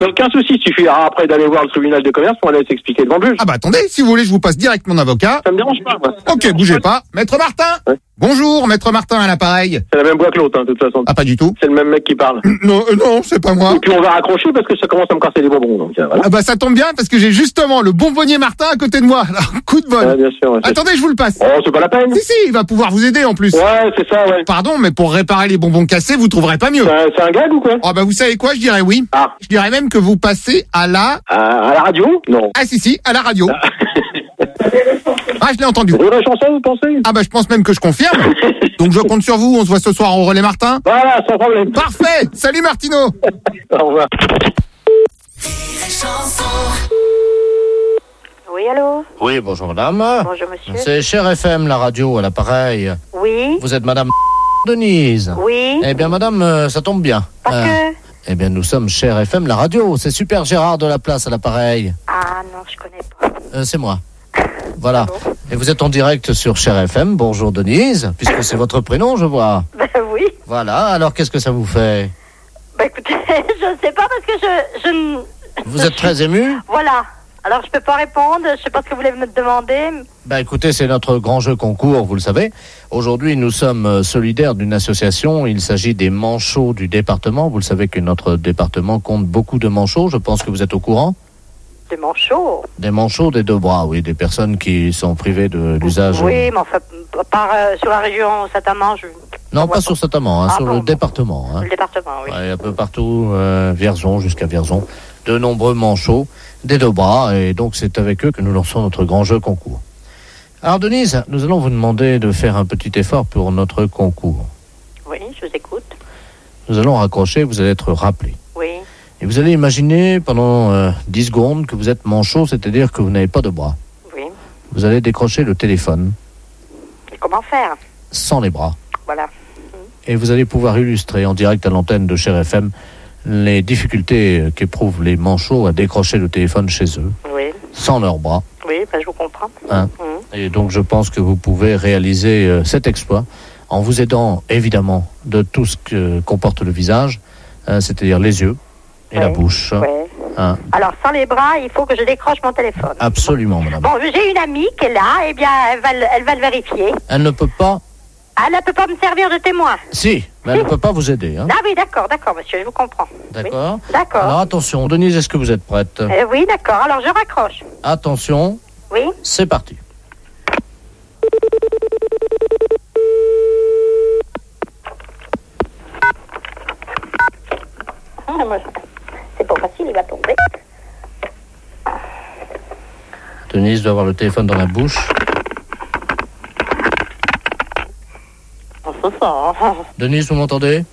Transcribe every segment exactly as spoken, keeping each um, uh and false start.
Aucun souci, il suffira après d'aller voir le tribunal de commerce pour aller s'expliquer devant le juge. Ah bah attendez, si vous voulez, je vous passe direct mon avocat. Ça me dérange pas, moi. Ok, bougez pas. Maître Martin. Ouais. Bonjour, Maître Martin à l'appareil. C'est la même voix que l'autre, hein, de toute façon. Ah, pas du tout. C'est le même mec qui parle. Non, euh, non, c'est pas moi. Et puis on va raccrocher parce que ça commence à me casser les bonbons, donc euh, voilà. Ah bah ça tombe bien parce que j'ai justement le bonbonnier Martin à côté de moi. Alors, coup de bol. Ouais, bien sûr. Ouais, c'est- Attendez, je vous le passe. Oh, c'est pas la peine. Si, si, il va pouvoir vous aider en plus. Ouais, c'est ça, ouais. Pardon, mais pour réparer les bonbons cassés, vous trouverez pas mieux. C'est un, c'est un gag ou quoi? Ah bah vous savez quoi, je dirais oui. Ah. Je dirais même que vous passez à la... À, à la radio? Non. Ah si, si, à la radio. Ah, je l'ai entendu. Rire et chanson, vous pensez? Ah bah je pense même que je confirme. Donc je compte sur vous, on se voit ce soir au Relais Martin. Voilà, sans problème. Parfait. Salut Martino. Au revoir. Oui, allô? Oui, bonjour madame. Bonjour, monsieur. C'est Cher F M, la radio, à l'appareil. Oui? Vous êtes madame Denise. Oui? Eh bien madame, euh, ça tombe bien. Parce Euh, que... Eh bien nous sommes Cher F M, la radio. C'est Super Gérard de la Place à l'appareil. Ah non, je connais pas. Euh, c'est moi. Voilà. Ah bon? Et vous êtes en direct sur Cher F M. Bonjour Denise, puisque c'est votre prénom, je vois. Ben oui. Voilà, alors qu'est-ce que ça vous fait? Ben écoutez, je sais pas parce que je... je ne... Vous je êtes très suis- ému? Voilà. Alors je peux pas répondre, je sais pas ce que vous voulez me demander. Bah écoutez, c'est notre grand jeu concours, vous le savez. Aujourd'hui, nous sommes euh, solidaires d'une association. Il s'agit des manchots du département. Vous le savez que notre département compte beaucoup de manchots. Je pense que vous êtes au courant. Des manchots. Des manchots des deux bras, oui. Des personnes qui sont privées de l'usage. Oui, mais enfin, par, euh, sur la région Saint-Amand, je... Non, on voit pas sur Saint-Amand, hein, Ah sur bon, le bon. département. Hein. Le département, oui. Ouais, un peu partout, euh, Vierzon jusqu'à Vierzon. De nombreux manchots des deux bras. Et donc, c'est avec eux que nous lançons notre grand jeu concours. Alors, Denise, nous allons vous demander de faire un petit effort pour notre concours. Oui, je vous écoute. Nous allons raccrocher, vous allez être rappelé. Oui. Et vous allez imaginer pendant euh, dix secondes que vous êtes manchot, c'est-à-dire que vous n'avez pas de bras. Oui. Vous allez décrocher le téléphone Et comment faire? sans les bras. Voilà. Et vous allez pouvoir illustrer en direct à l'antenne de Cher F M les difficultés qu'éprouvent les manchots à décrocher le téléphone chez eux, Oui. sans leurs bras. Oui, ben je vous comprends. Hein. Mhm. Et donc je pense que vous pouvez réaliser euh, cet exploit en vous aidant évidemment de tout ce que comporte le visage, hein, c'est-à-dire les yeux et la Oui. bouche. Ouais. Hein. Alors, sans les bras, il faut que je décroche mon téléphone. Absolument, madame. Bon, j'ai une amie qui est là, eh bien, elle va, le- elle va le vérifier. Elle ne peut pas... Elle ne peut pas me servir de témoin. Si, mais elle ne peut pas vous aider. Hein. Ah oui, d'accord, d'accord, monsieur, je vous comprends. D'accord. Oui. D'accord. Alors attention, Denise, est-ce que vous êtes prête? Euh, oui, d'accord, alors je raccroche. Attention, Oui. c'est parti. Ah, moi, c'est pas facile, il va tomber. Denise doit avoir le téléphone dans la bouche. On se sent. Denise, vous m'entendez?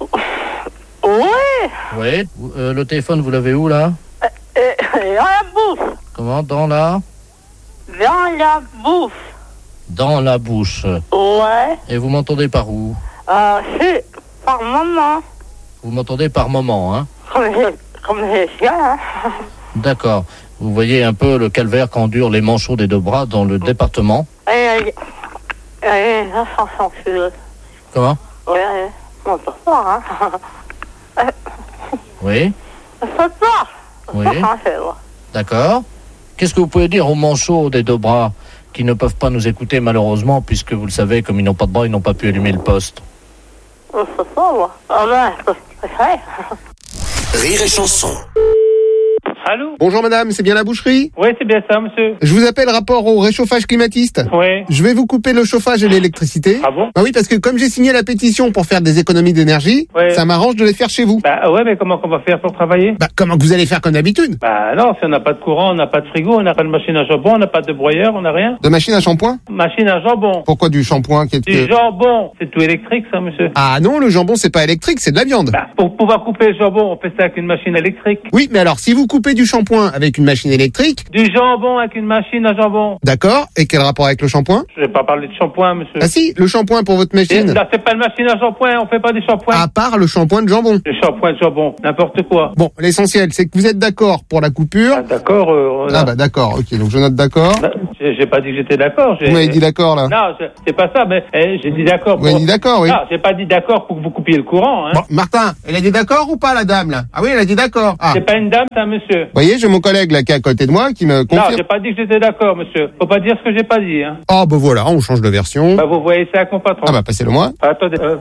Oui, Oui. Euh, le téléphone, vous l'avez où, là? euh, dans la bouffe. Comment? Dans la... Dans la bouffe. Dans la bouche. Ouais. Et vous m'entendez par où? Euh, c'est par maman. Vous m'entendez par moment, hein? Comme les, comme les chiens. Hein. D'accord. Vous voyez un peu le calvaire qu'endurent les manchots des deux bras dans le département. Et, et, et la chanson file. Comment? Ouais, on peut pas, hein. Oui. On peut pas. Oui. Ça, c'est vrai. D'accord. Qu'est-ce que vous pouvez dire aux manchots des deux bras qui ne peuvent pas nous écouter malheureusement puisque vous le savez, comme ils n'ont pas de bras, ils n'ont pas pu allumer le poste? On peut pas, moi. Ah ben, c'est vrai. Rire et chanson. Allô? Bonjour madame, c'est bien la boucherie? Oui, c'est bien ça, monsieur. Je vous appelle rapport au réchauffage climatiste. Oui. Je vais vous couper le chauffage et l'électricité. Ah bon? Bah oui, parce que comme j'ai signé la pétition pour faire des économies d'énergie, Ouais. ça m'arrange de les faire chez vous. Bah ouais, mais comment qu'on va faire pour travailler? Bah comment que vous allez faire comme d'habitude? Bah non, si on n'a pas de courant, on n'a pas de frigo, on n'a pas de machine à jambon, on n'a pas de broyeur, on n'a rien. De machine à shampoing? Machine à jambon. Pourquoi du shampoing qui est... Du jambon. C'est tout électrique, ça, monsieur. Ah non, le jambon c'est pas électrique, c'est de la viande. Bah, pour pouvoir couper le jambon, on fait ça avec une machine électrique. Oui, mais alors si vous coupez du shampoing avec une machine électrique, Du jambon avec une machine à jambon. d'accord, et quel rapport avec le shampoing? Je vais pas parler de shampoing, monsieur. Ah si, le shampoing pour votre Et machine. là, c'est pas une machine à shampoing, on fait pas des shampoings. À part le shampoing de jambon. Le shampoing de jambon, n'importe quoi. Bon, l'essentiel c'est que vous êtes d'accord pour la coupure. Ah, d'accord, euh, on a- Ah bah d'accord, ok, donc je note d'accord. Bah, j'ai j'ai pas dit que j'étais d'accord. J'ai... Vous m'avez dit d'accord, là. Non, c'est, c'est pas ça, mais eh, j'ai dit d'accord. Vous m'avez dit d'accord, oui. Non, j'ai pas dit d'accord pour que vous coupiez le courant. Hein. Bon, Martin, elle a dit d'accord ou pas, la dame, là? Ah oui, elle a dit d'accord. Ah. C'est pas une dame, c'est un monsieur. Vous voyez, j'ai mon collègue, là, qui est à côté de moi, qui me Non, confirme. j'ai pas dit que j'étais d'accord, monsieur. Faut pas dire ce que j'ai pas dit. Hein. Oh, bah voilà, on change de version. Bah, vous voyez ça avec mon patron. Ah bah, passez-le moi. Attendez. Euh,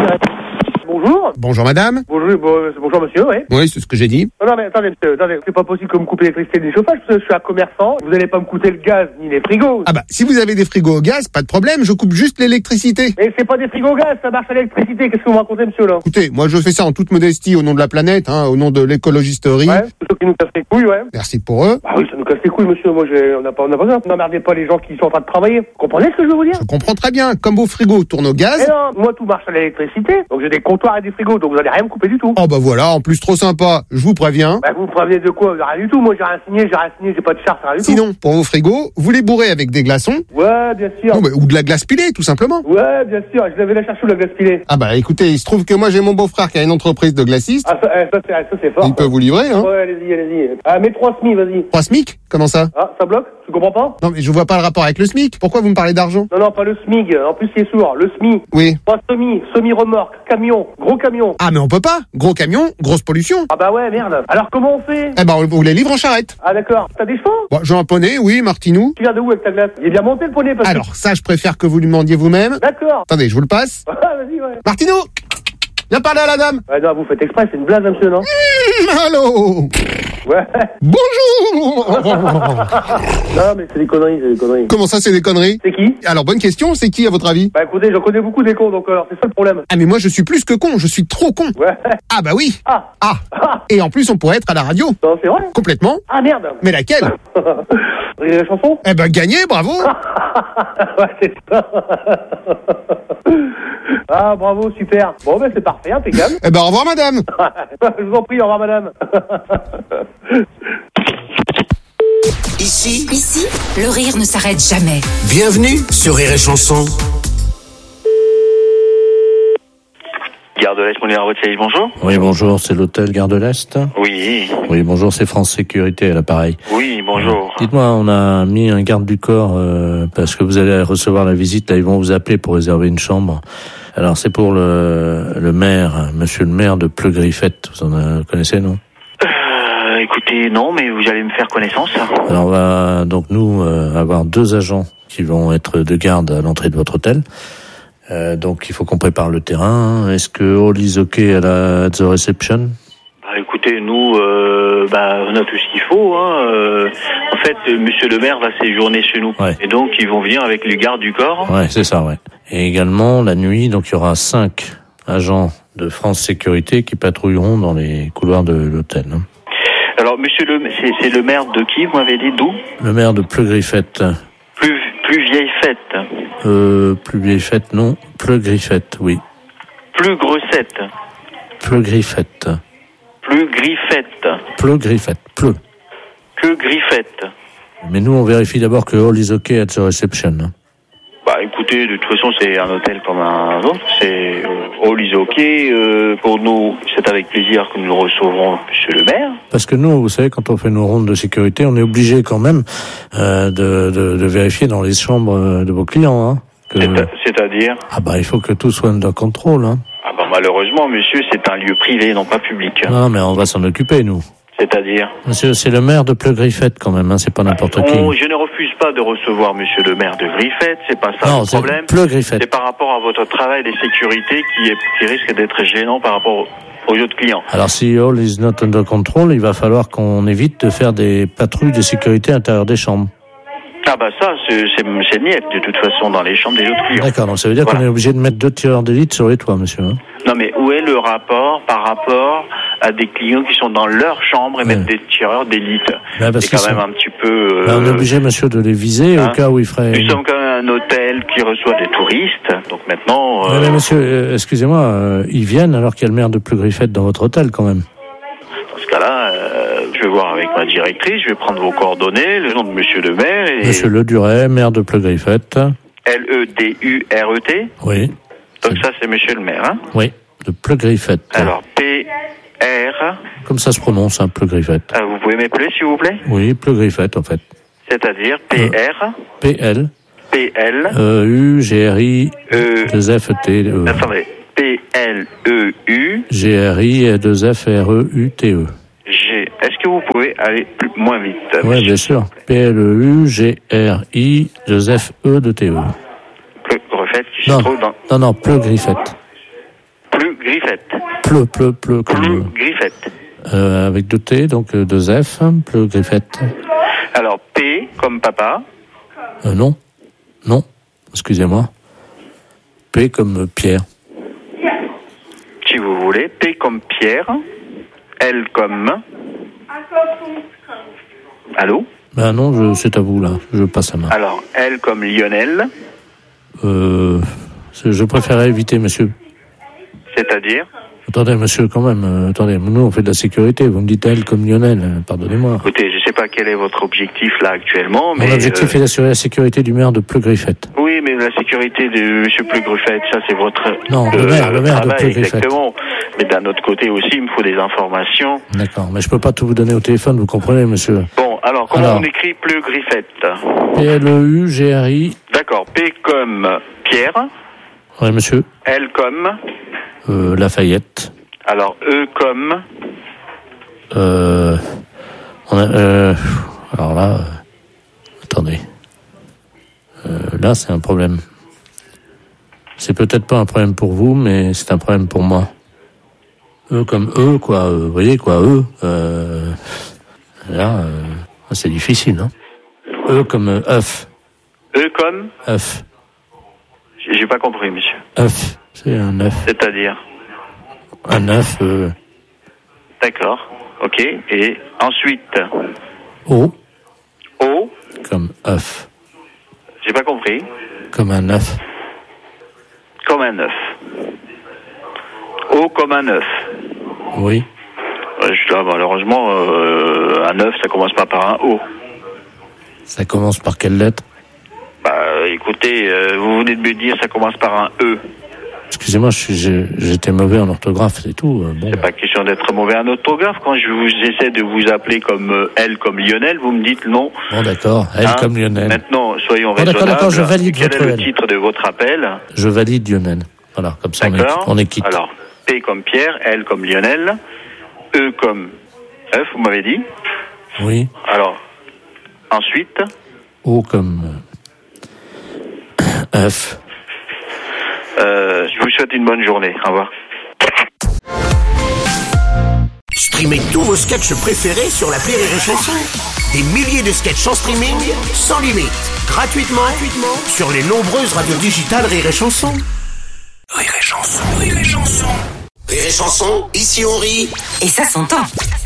Bonjour. Bonjour, madame. Bonjour, bon, bonjour monsieur, oui. Oui, c'est ce que j'ai dit. Non, non, mais attendez, monsieur, attendez, c'est pas possible que vous me coupez l'électricité du chauffage, parce que je suis un commerçant. Vous allez pas me coûter le gaz ni les frigos. Ah bah, si vous avez des frigos au gaz, pas de problème, je coupe juste l'électricité. Mais c'est pas des frigos au gaz, ça marche à l'électricité. Qu'est-ce que vous me racontez, monsieur, là? Écoutez, moi je fais ça en toute modestie au nom de la planète, hein, au nom de l'écologisterie. Ouais, c'est ceux qui nous cassent les couilles, ouais. Merci pour eux. Ah oui, ça nous casse les couilles, monsieur. Moi, j'ai, on n'a pas, on n'a pas besoin. N'emmerdez pas les gens qui sont en train de travailler. Vous comprenez ce que je veux vous dire? Je comprends très bien, comme vos frigos tournent au Mais gaz. non, moi, tout marche à l'électricité. Donc, j'ai des comptoirs et des frigos, donc vous allez rien me couper du tout. Oh bah voilà, en plus trop sympa, je vous préviens. Bah, vous me prévenez de quoi? Rien du tout. Moi, j'ai rien signé, j'ai rien signé, j'ai pas de charte, rien du tout. Sinon, pour vos frigos, vous les bourrez avec des glaçons. Ouais, bien sûr. Non, mais- ou de la glace pilée, tout simplement. Ouais, bien sûr. Je l'avais la chercher où, la glace pilée. Ah bah écoutez, il se trouve que moi j'ai mon beau-frère qui a une entreprise de glacistes. Ah, ça, eh, ça, c'est, ça, c'est fort. Il peut vous livrer, hein. Ouais, allez-y, allez-y. Ah, mets trois S M I, vas-y. Trois SMIC? Comment ça? Ah, ça bloque? Tu comprends pas? Non mais je vois pas le rapport avec le SMIC. Pourquoi vous me parlez d'argent? Non, non, pas le S M I G. En plus, il est sourd. Le S M I. Oui. Pas semi, semi-remorque, camion, gros camion. Ah mais on peut pas. Gros camion, grosse pollution. Ah bah ouais, merde. Alors, comment on fait? Eh ben on vous les livre en charrette. Ah d'accord. T'as des chevaux? Bon, j'ai un poney, oui, Martinou. Tu viens de où avec ta glace? Il est bien monté le poney parce que... Alors ça, je préfère que vous lui demandiez vous-même. D'accord. Attendez, je vous le passe. Ah, vas-y, ouais. Martinou, viens parler à la dame. Ouais, non, vous faites exprès, c'est une blague, monsieur, non? Mmh, allô. Ouais. Bonjour. Non, mais c'est des conneries, c'est des conneries. Comment ça, c'est des conneries? C'est qui? Alors bonne question, c'est qui à votre avis? Bah écoutez, j'en connais beaucoup des cons, donc alors, c'est ça le problème. Ah mais moi je suis plus que con, je suis trop con. Ouais. Ah bah oui. Ah. Ah. Ah. Et en plus on pourrait être à la radio. Non, c'est vrai? Complètement. Ah, merde. Mais laquelle? Rire et chanson? Eh ben gagné, bravo. Ouais, c'est ça. Ah, bravo, super. Bon, ben c'est parfait, impeccable. Eh ben au revoir madame. Je vous en prie, au revoir, madame. Ici, Ici, le rire ne s'arrête jamais. bienvenue sur Rire et Chanson. Gare de l'Est, mon à votre service, bonjour. Oui, bonjour, c'est l'hôtel Gare de l'Est. Oui, Oui, bonjour, c'est France Sécurité à l'appareil. oui, bonjour. Dites-moi, on a mis un garde du corps euh, parce que vous allez recevoir la visite. Là, ils vont vous appeler pour réserver une chambre. Alors, c'est pour le, le maire, monsieur le maire de Pleu-Griffette. Vous en euh, connaissez, non? Euh, écoutez, non, mais vous allez me faire connaissance. Alors, on va donc nous euh, avoir deux agents qui vont être de garde à l'entrée de votre hôtel. Euh, donc, il faut qu'on prépare le terrain. Est-ce que all is OK à la at the reception? Bah, écoutez, nous, euh, bah, on a tout ce qu'il faut. Hein. Euh, en fait, euh, monsieur le maire va séjourner chez nous. Ouais. Et donc, ils vont venir avec les gardes du corps. Ouais, c'est ça, ouais. Et également, la nuit, donc il y aura cinq agents de France Sécurité qui patrouilleront dans les couloirs de l'hôtel. Hein. Alors, monsieur le, c'est, c'est le maire de qui, vous m'avez dit, d'où? Le maire de Pleu-Griffette. Plus, plus vieille fête. Euh, plus vieille fête, non. Pleu-Griffette, oui. Plus grossette. Pleu-Griffette. Plus griffette. Pleu-Griffette. Pleu. Que griffette. Mais nous, on vérifie d'abord que all is OK at the reception. Hein. Bah écoutez, de toute façon c'est un hôtel comme un autre, c'est euh, all is ok, euh, pour nous c'est avec plaisir que nous recevrons monsieur le maire. Parce que nous, vous savez, quand on fait nos rondes de sécurité, on est obligé quand même euh, de, de, de vérifier dans les chambres de vos clients. Hein, que... C'est- C'est-à-dire Ah bah il faut que tout soit under control. Hein. Ah bah malheureusement monsieur c'est un lieu privé non pas public. Non mais on va s'en occuper nous. C'est-à-dire Monsieur, c'est le maire de Pleu-Griffette quand même, hein, c'est pas n'importe qui. On- Je ne refuse pas de recevoir monsieur le maire de Griffette, c'est pas ça Non, le c'est problème. Pleu-Griffette. C'est par rapport à votre travail de sécurité qui, est, qui risque d'être gênant par rapport aux autres clients. Alors si all is not under control, il va falloir qu'on évite de faire des patrouilles de sécurité à l'intérieur des chambres. Ah bah ça c'est, c'est, c'est niette de toute façon dans les chambres des autres clients. D'accord, donc ça veut dire Voilà. qu'on est obligé de mettre deux tireurs d'élite sur les toits, monsieur. Hein. Non mais où est le rapport par rapport à des clients qui sont dans leur chambre et Ouais. mettre des tireurs d'élite? Bah, parce C'est quand qu'ils même sont- un petit peu... euh, Bah, on est obligé, monsieur, de les viser hein. au cas où il ferait... Nous sommes quand même un hôtel qui reçoit des touristes, donc maintenant... Ouais, euh, mais monsieur, euh, excusez-moi, euh, ils viennent alors qu'il y a le maire de Pleu-Griffette dans votre hôtel quand même. dans ce cas-là, euh, je vais voir avec ma directrice, je vais prendre vos coordonnées, le nom de monsieur le maire et... Monsieur Le Duret, maire de Pleu-Griffette. L E D U R E T. Oui, Donc ça c'est monsieur le maire, hein. oui, de Pleu-Griffette. Alors P R... Comme ça se prononce, hein, Pleu-Griffette. Ah, vous pouvez m'appeler s'il vous plaît? Oui, Pleu-Griffette en fait. C'est-à-dire P R. P L. P L. E U G R I. E. deux F T E. Attendez. P L E U. G R I deux F R E U T E. G. Est-ce que vous pouvez aller plus, moins vite? Oui, bien sûr. P L E U G R I deux F E de T E. Pleu Griffette qui non. se trouve dans. Non, non, Pleu Griffette. Pleu Griffette. Pleu, pleu, pleu. Comme, Pleu Griffette. Euh, avec deux T, donc euh, deux F, Pleu Griffette. Alors, P comme papa. Euh, non. Non. Excusez-moi. P comme euh, Pierre. Si vous voulez. P comme Pierre. L comme. Allô? Ben non, je, c'est à vous, là. Je passe la main. Alors, L comme Lionel. Euh, je préférais éviter, monsieur. C'est-à-dire? Attendez, monsieur, quand même. Euh, attendez, nous, on fait de la sécurité. Vous me dites elle comme Lionel. Euh, pardonnez-moi. Écoutez, je ne sais pas quel est votre objectif, là, actuellement, mais... Mon objectif euh... est d'assurer la sécurité du maire de Pleu Griffette. Oui, mais la sécurité de M. Pleu Griffette, ça, c'est votre... Non, euh, le maire, le maire travail, de Pleu Griffette. Exactement. Mais d'un autre côté aussi, il me faut des informations. D'accord, mais je peux pas tout vous donner au téléphone, vous comprenez, monsieur. Bon, alors, comment alors, on écrit Pleu Griffette? P L E U G R I. D'accord, P comme Pierre. Oui, monsieur. L comme... Euh, Lafayette. Alors, E comme... Euh... On a, euh alors là... Euh, attendez. Euh, là, c'est un problème. C'est peut-être pas un problème pour vous, mais c'est un problème pour moi. E comme E, quoi. Vous voyez, quoi, E. Euh, là, euh, c'est difficile, hein. E comme euh, œuf. E comme... œuf. J'ai j'ai pas compris, monsieur. œuf. C'est un œuf. C'est-à-dire? Un œuf. Euh... D'accord. Ok. Et ensuite? O. O. Comme œuf. J'ai pas compris. Comme un œuf. Comme un œuf. O comme un œuf. Oui. Euh, je, là, malheureusement, euh, un œuf, ça commence pas par un O. Ça commence par quelle lettre? Bah, écoutez, euh, vous venez de me dire ça commence par un E. Excusez-moi, je suis- j'ai- j'étais mauvais en orthographe, c'est tout. euh, Bon. C'est pas question d'être mauvais en orthographe. Quand je vous essaie de vous appeler comme euh, L comme Lionel, vous me dites non. Bon, d'accord. Elle Hein? comme Lionel. Maintenant, soyons Bon, d'accord, raisonnables. d'accord, je valide Quel votre est le L. titre de votre appel? Je valide Lionel. Voilà, comme ça on est, D'accord. on est quitte. Alors, P comme Pierre, L comme Lionel, E comme œuf, vous m'avez dit. Oui. Alors, ensuite, O comme euh, œuf. euh, je vous souhaite une bonne journée. Au revoir. Streamez tous vos sketchs préférés sur l'appli Rire et Chanson. Des milliers de sketchs en streaming, sans limite, gratuitement, gratuitement sur les nombreuses radios digitales Rire et Chanson. Rire et Chanson, Rire et Chanson. Rire et Chanson, ici on rit. Et ça s'entend.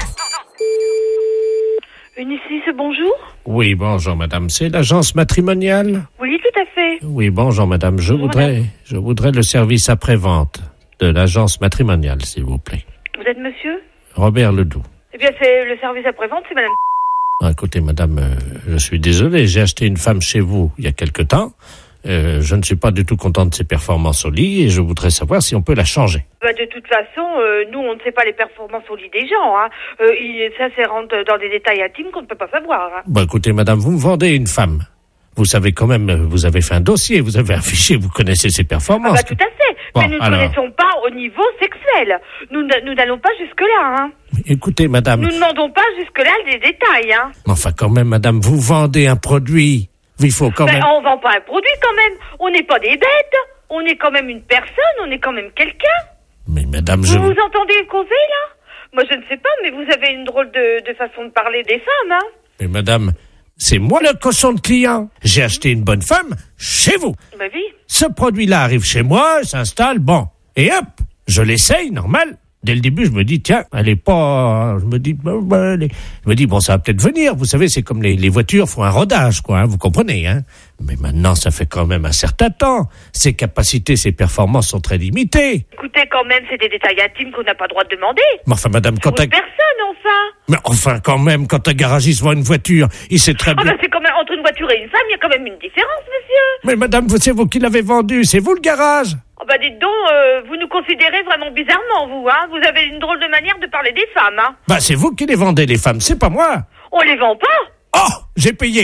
Unicis, bonjour. Oui, bonjour madame, c'est l'agence matrimoniale? Oui, tout à fait. Oui, bonjour madame, je Bonjour, voudrais madame. je voudrais le service après-vente de l'agence matrimoniale, s'il vous plaît. Vous êtes monsieur? Robert Ledoux. Eh bien, c'est le service après-vente, c'est madame. Ah, écoutez madame, euh, je suis désolé, j'ai acheté une femme chez vous il y a quelque temps. Euh, je ne suis pas du tout content de ses performances au lit et je voudrais savoir si on peut la changer. Bah, de toute façon, euh, nous, on ne sait pas les performances au lit des gens. Hein. Euh, il, ça, c'est rentre dans des détails intimes qu'on ne peut pas savoir. Hein. Bon, écoutez madame, vous me vendez une femme. Vous savez quand même, euh, vous avez fait un dossier, vous avez un fichier, vous connaissez ses Ah performances. bah, tout à fait. Bon, Mais nous ne alors. connaissons pas au niveau sexuel. Nous n- nous n'allons pas jusque-là. Hein. Écoutez madame, Nous ne demandons pas jusque-là des détails. Hein. enfin quand même madame, vous vendez un produit. Il faut quand Ben, même... on vend pas un produit quand même. On n'est pas des bêtes. On est quand même une personne. On est quand même quelqu'un. Mais madame, je... Vous vous entendez causer là? Moi, je ne sais pas, mais vous avez une drôle de, de façon de parler des femmes, hein? Mais madame, c'est moi le cochon de client. J'ai acheté une bonne femme chez vous. Bah oui. Ce produit-là arrive chez moi, s'installe, bon. Et hop, je l'essaye, normal. Dès le début, je me dis, tiens, elle est pas... Je me dis, bah, bah, elle est- je me dis bon, ça va peut-être venir. Vous savez, c'est comme les, les voitures font un rodage, quoi, hein, vous comprenez, hein. Mais maintenant, ça fait quand même un certain temps. Ses capacités, ses performances sont très limitées. Écoutez, quand même, c'est des détails intimes qu'on n'a pas le droit de demander. Mais enfin, madame, quand Pour un... une personne, enfin. Mais enfin, quand même, quand un garagiste vend une voiture, il sait très Ah bien... bah, c'est quand même, entre une voiture et une femme, il y a quand même une différence, monsieur. Mais madame, vous- c'est vous qui l'avez vendu, c'est vous le garage. Oh bah, dites donc, euh, vous nous considérez vraiment bizarrement, vous, hein. Vous avez une drôle de manière de parler des femmes, hein. Bah, c'est vous qui les vendez, les femmes, c'est pas moi. On les vend pas. Oh, j'ai payé.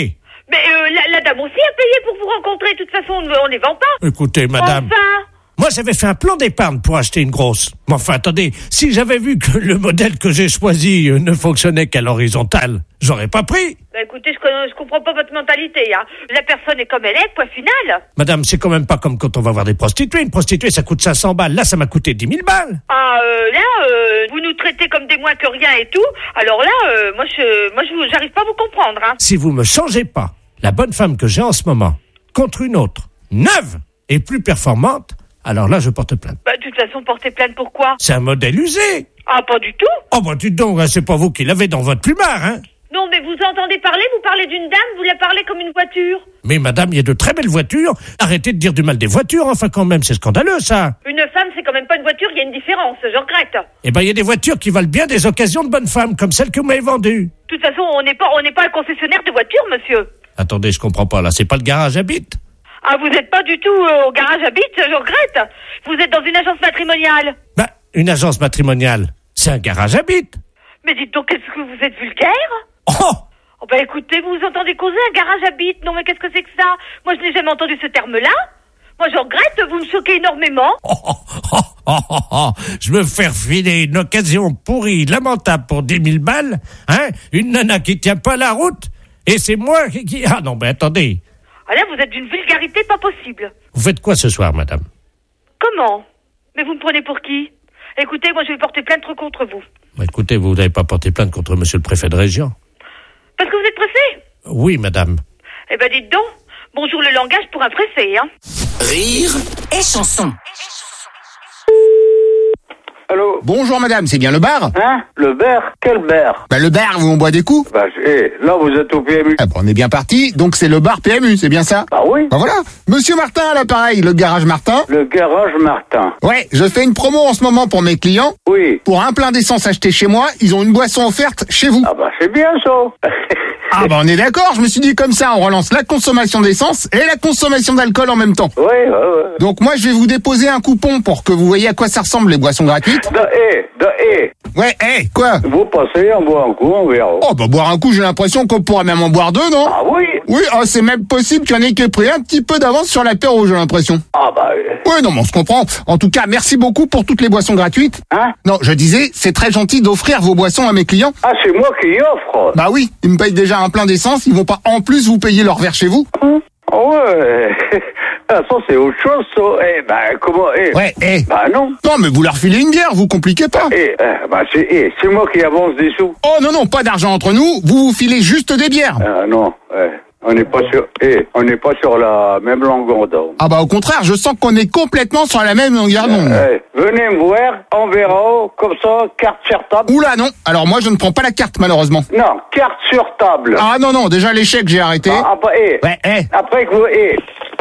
Mais euh, la, la dame aussi a payé pour vous rencontrer. De toute façon, on ne les vend pas. Écoutez, madame. Enfin. Moi, j'avais fait un plan d'épargne pour acheter une grosse. Mais enfin, attendez, si j'avais vu que le modèle que j'ai choisi euh, ne fonctionnait qu'à l'horizontale, j'aurais pas pris. Bah écoutez, je, je comprends pas votre mentalité, hein. La personne est comme elle est, point final. Madame, c'est quand même pas comme quand on va voir des prostituées. Une prostituée, ça coûte cinq cents balles. Là, ça m'a coûté dix mille balles. Ah, euh, là, euh, vous nous traitez comme des moins que rien et tout. Alors là, euh, moi, je, moi, je, j'arrive pas à vous comprendre, hein. Si vous me changez pas la bonne femme que j'ai en ce moment contre une autre, neuve et plus performante, alors là, je porte plainte. Bah, de toute façon, porter plainte pourquoi? C'est un modèle usé. Ah, pas du tout. Oh, bah, dites donc, hein, c'est pas vous qui l'avez dans votre plumard, hein. Non, mais vous entendez parler, vous parlez d'une dame, vous la parlez comme une voiture. Mais madame, il y a de très belles voitures. Arrêtez de dire du mal des voitures, enfin, quand même, c'est scandaleux, ça. Une femme, c'est quand même pas une voiture, il y a une différence, je regrette. Eh ben, il y a des voitures qui valent bien des occasions de bonnes femmes, comme celle que vous m'avez vendue. De toute façon, on n'est pas, on n'est pas un concessionnaire de voitures, monsieur. Attendez, je comprends pas, là, c'est pas le garage à bite. Ah, vous n'êtes pas du tout euh, au garage à bite, je regrette. Vous êtes dans une agence matrimoniale. Bah, une agence matrimoniale, c'est un garage à bite. Mais dites donc, est-ce que vous êtes vulgaire? Oh! Oh bah écoutez, vous vous entendez causer un garage à bite. Non mais qu'est-ce que c'est que ça? Moi je n'ai jamais entendu ce terme-là. Moi je regrette, vous me choquez énormément. Oh, oh, oh, oh, oh. Je me faire filer une occasion pourrie, lamentable pour dix mille balles, hein? Une nana qui tient pas la route, et c'est moi qui... qui... Ah non, mais attendez. Ah là, vous êtes d'une vulgarité pas possible. Vous faites quoi ce soir, madame? Comment? Mais vous me prenez pour qui? Écoutez, moi je vais porter plainte contre vous. Bah, écoutez, vous n'avez pas porté plainte contre monsieur le préfet de région? Parce que vous êtes pressé? Oui, madame. Eh ben dites donc, bonjour le langage pour un pressé, hein. Rire et chanson. Allô? Bonjour madame, c'est bien le bar? Hein? Le bar? Quel bar? Bah le bar où on boit des coups. Bah eh, là vous êtes au P M U. Ah bon, on est bien parti, donc c'est le bar P M U, c'est bien ça? Bah oui. Bah voilà, monsieur Martin à l'appareil, le garage Martin. Le garage Martin. Ouais, je fais une promo en ce moment pour mes clients. Oui. Pour un plein d'essence acheté chez moi, ils ont une boisson offerte chez vous. Ah bah c'est bien ça. Ah bah on est d'accord, je me suis dit comme ça, on relance la consommation d'essence et la consommation d'alcool en même temps. Oui, ouais, ouais. Donc moi je vais vous déposer un coupon pour que vous voyez à quoi ça ressemble les boissons gratuites. Da, eh, da, eh. Ouais, eh, quoi? Vous passez, on boit un coup, on verra. Oh bah boire un coup, j'ai l'impression qu'on pourrait même en boire deux, non? Ah oui? Oui, ah, c'est même possible qu'il y en ait qui aient pris un petit peu d'avance sur l'apéro, j'ai l'impression. Ah bah... Oui, non mais on se comprend. En tout cas, merci beaucoup pour toutes les boissons gratuites. Hein? Non, je disais, c'est très gentil d'offrir vos boissons à mes clients. Ah, c'est moi qui y offre. Bah oui, ils me payent déjà un plein d'essence, ils vont pas en plus vous payer leur verre chez vous. Hum. Ouais, ah, ça c'est autre chose, ça. Eh ben, comment, eh. Ouais, eh. Bah non. Non, mais vous leur filez une bière, vous compliquez pas. Eh, eh bah c'est, eh, c'est moi qui avance des sous. Oh non, non, pas d'argent entre nous, vous vous filez juste des bières. Ah non, eh. On n'est pas sur, eh, on n'est pas sur la même longueur d'onde. Ah bah au contraire, je sens qu'on est complètement sur la même longueur d'onde. Eh, venez me voir, on verra, comme ça, carte sur table. Oula non, alors moi je ne prends pas la carte malheureusement. Non, carte sur table. Ah non, non, déjà l'échec j'ai arrêté. Ah, après, eh. Ouais, eh. Après que vous, eh.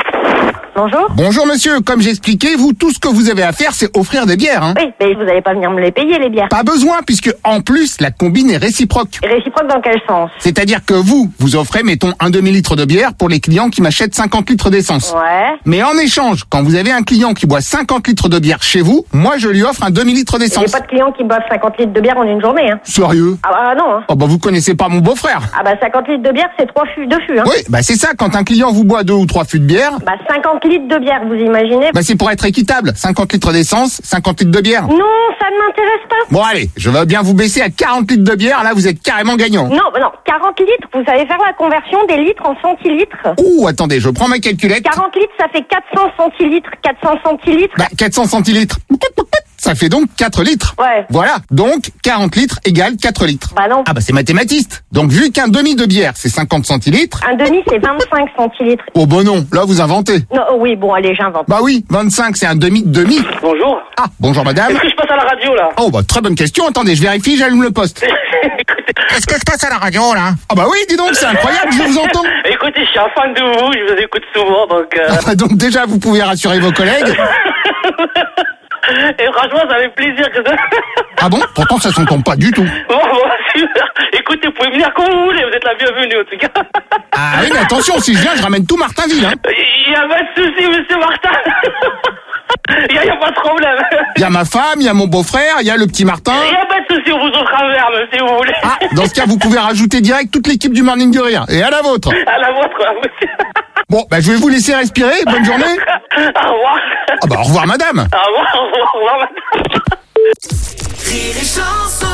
Bonjour. Bonjour monsieur, comme j'expliquais, vous, tout ce que vous avez à faire, c'est offrir des bières. Hein. Oui, mais vous n'allez pas venir me les payer, les bières. Pas besoin, puisque en plus, la combine est réciproque. Réciproque dans quel sens? C'est-à-dire que vous, vous offrez, mettons, un demi-litre de bière pour les clients qui m'achètent cinquante litres d'essence. Ouais. Mais en échange, quand vous avez un client qui boit cinquante litres de bière chez vous, moi je lui offre un demi-litre d'essence. Il n'y a pas de clients qui boivent cinquante litres de bière en une journée, hein. Sérieux? Ah bah non, hein. Oh bah vous connaissez pas mon beau-frère. Ah bah cinquante litres de bière, c'est trois fûts, deux fûts, hein. Oui, bah c'est ça, quand un client vous boit deux ou trois fûts de bière... Bah cinquante litres de bière, vous imaginez? Bah c'est pour être équitable, cinquante litres d'essence, cinquante litres de bière. Non, ça ne m'intéresse pas. Bon allez, je veux bien vous baisser à quarante litres de bière, là vous êtes carrément gagnant. Non, non, quarante litres, vous savez faire la conversion des litres en centilitres? Ouh, attendez, je prends ma calculette. quarante litres, ça fait quatre cents centilitres, quatre cents centilitres. Bah quatre cents centilitres. Ça fait donc quatre litres. Ouais. Voilà, donc quarante litres égale quatre litres. Bah non. Ah bah c'est mathématiste. Donc vu qu'un demi de bière c'est cinquante centilitres. Un demi c'est vingt-cinq centilitres. Oh bah non, là vous inventez. Non, oh oui, bon allez, j'invente. Bah oui, vingt-cinq c'est un demi de demi. Bonjour. Ah, bonjour madame. Est-ce que je passe à la radio là? Oh bah très bonne question, attendez, je vérifie, j'allume le poste. Est-ce que je passe à la radio là? Ah bah oui, dis donc, c'est incroyable, je vous entends. Écoutez, je suis un fan de vous, je vous écoute souvent donc... Euh... Ah bah donc déjà vous pouvez rassurer vos collègues. Et franchement, ça fait plaisir que ça... Ah bon? Pourtant, ça s'entend pas du tout. Bon, bon, super. Écoutez, vous pouvez venir quand vous voulez, vous êtes la bienvenue en tout cas. Ah oui, mais attention, si je viens, je ramène tout Martinville, hein. Il y a pas de souci, monsieur Martin. Il y, y a pas de problème. Il y a ma femme, il y a mon beau-frère, il y a le petit Martin. Il y a pas de souci, on vous offre un verre, même, si vous voulez. Ah, dans ce cas, vous pouvez rajouter direct toute l'équipe du Morning du Rire. Et à la vôtre. À la vôtre, à vous. Bon, bah, je vais vous laisser respirer. Bonne journée. Au revoir. Ah bah, au revoir, madame. Au revoir, au revoir, au revoir, madame. Rire et chanson.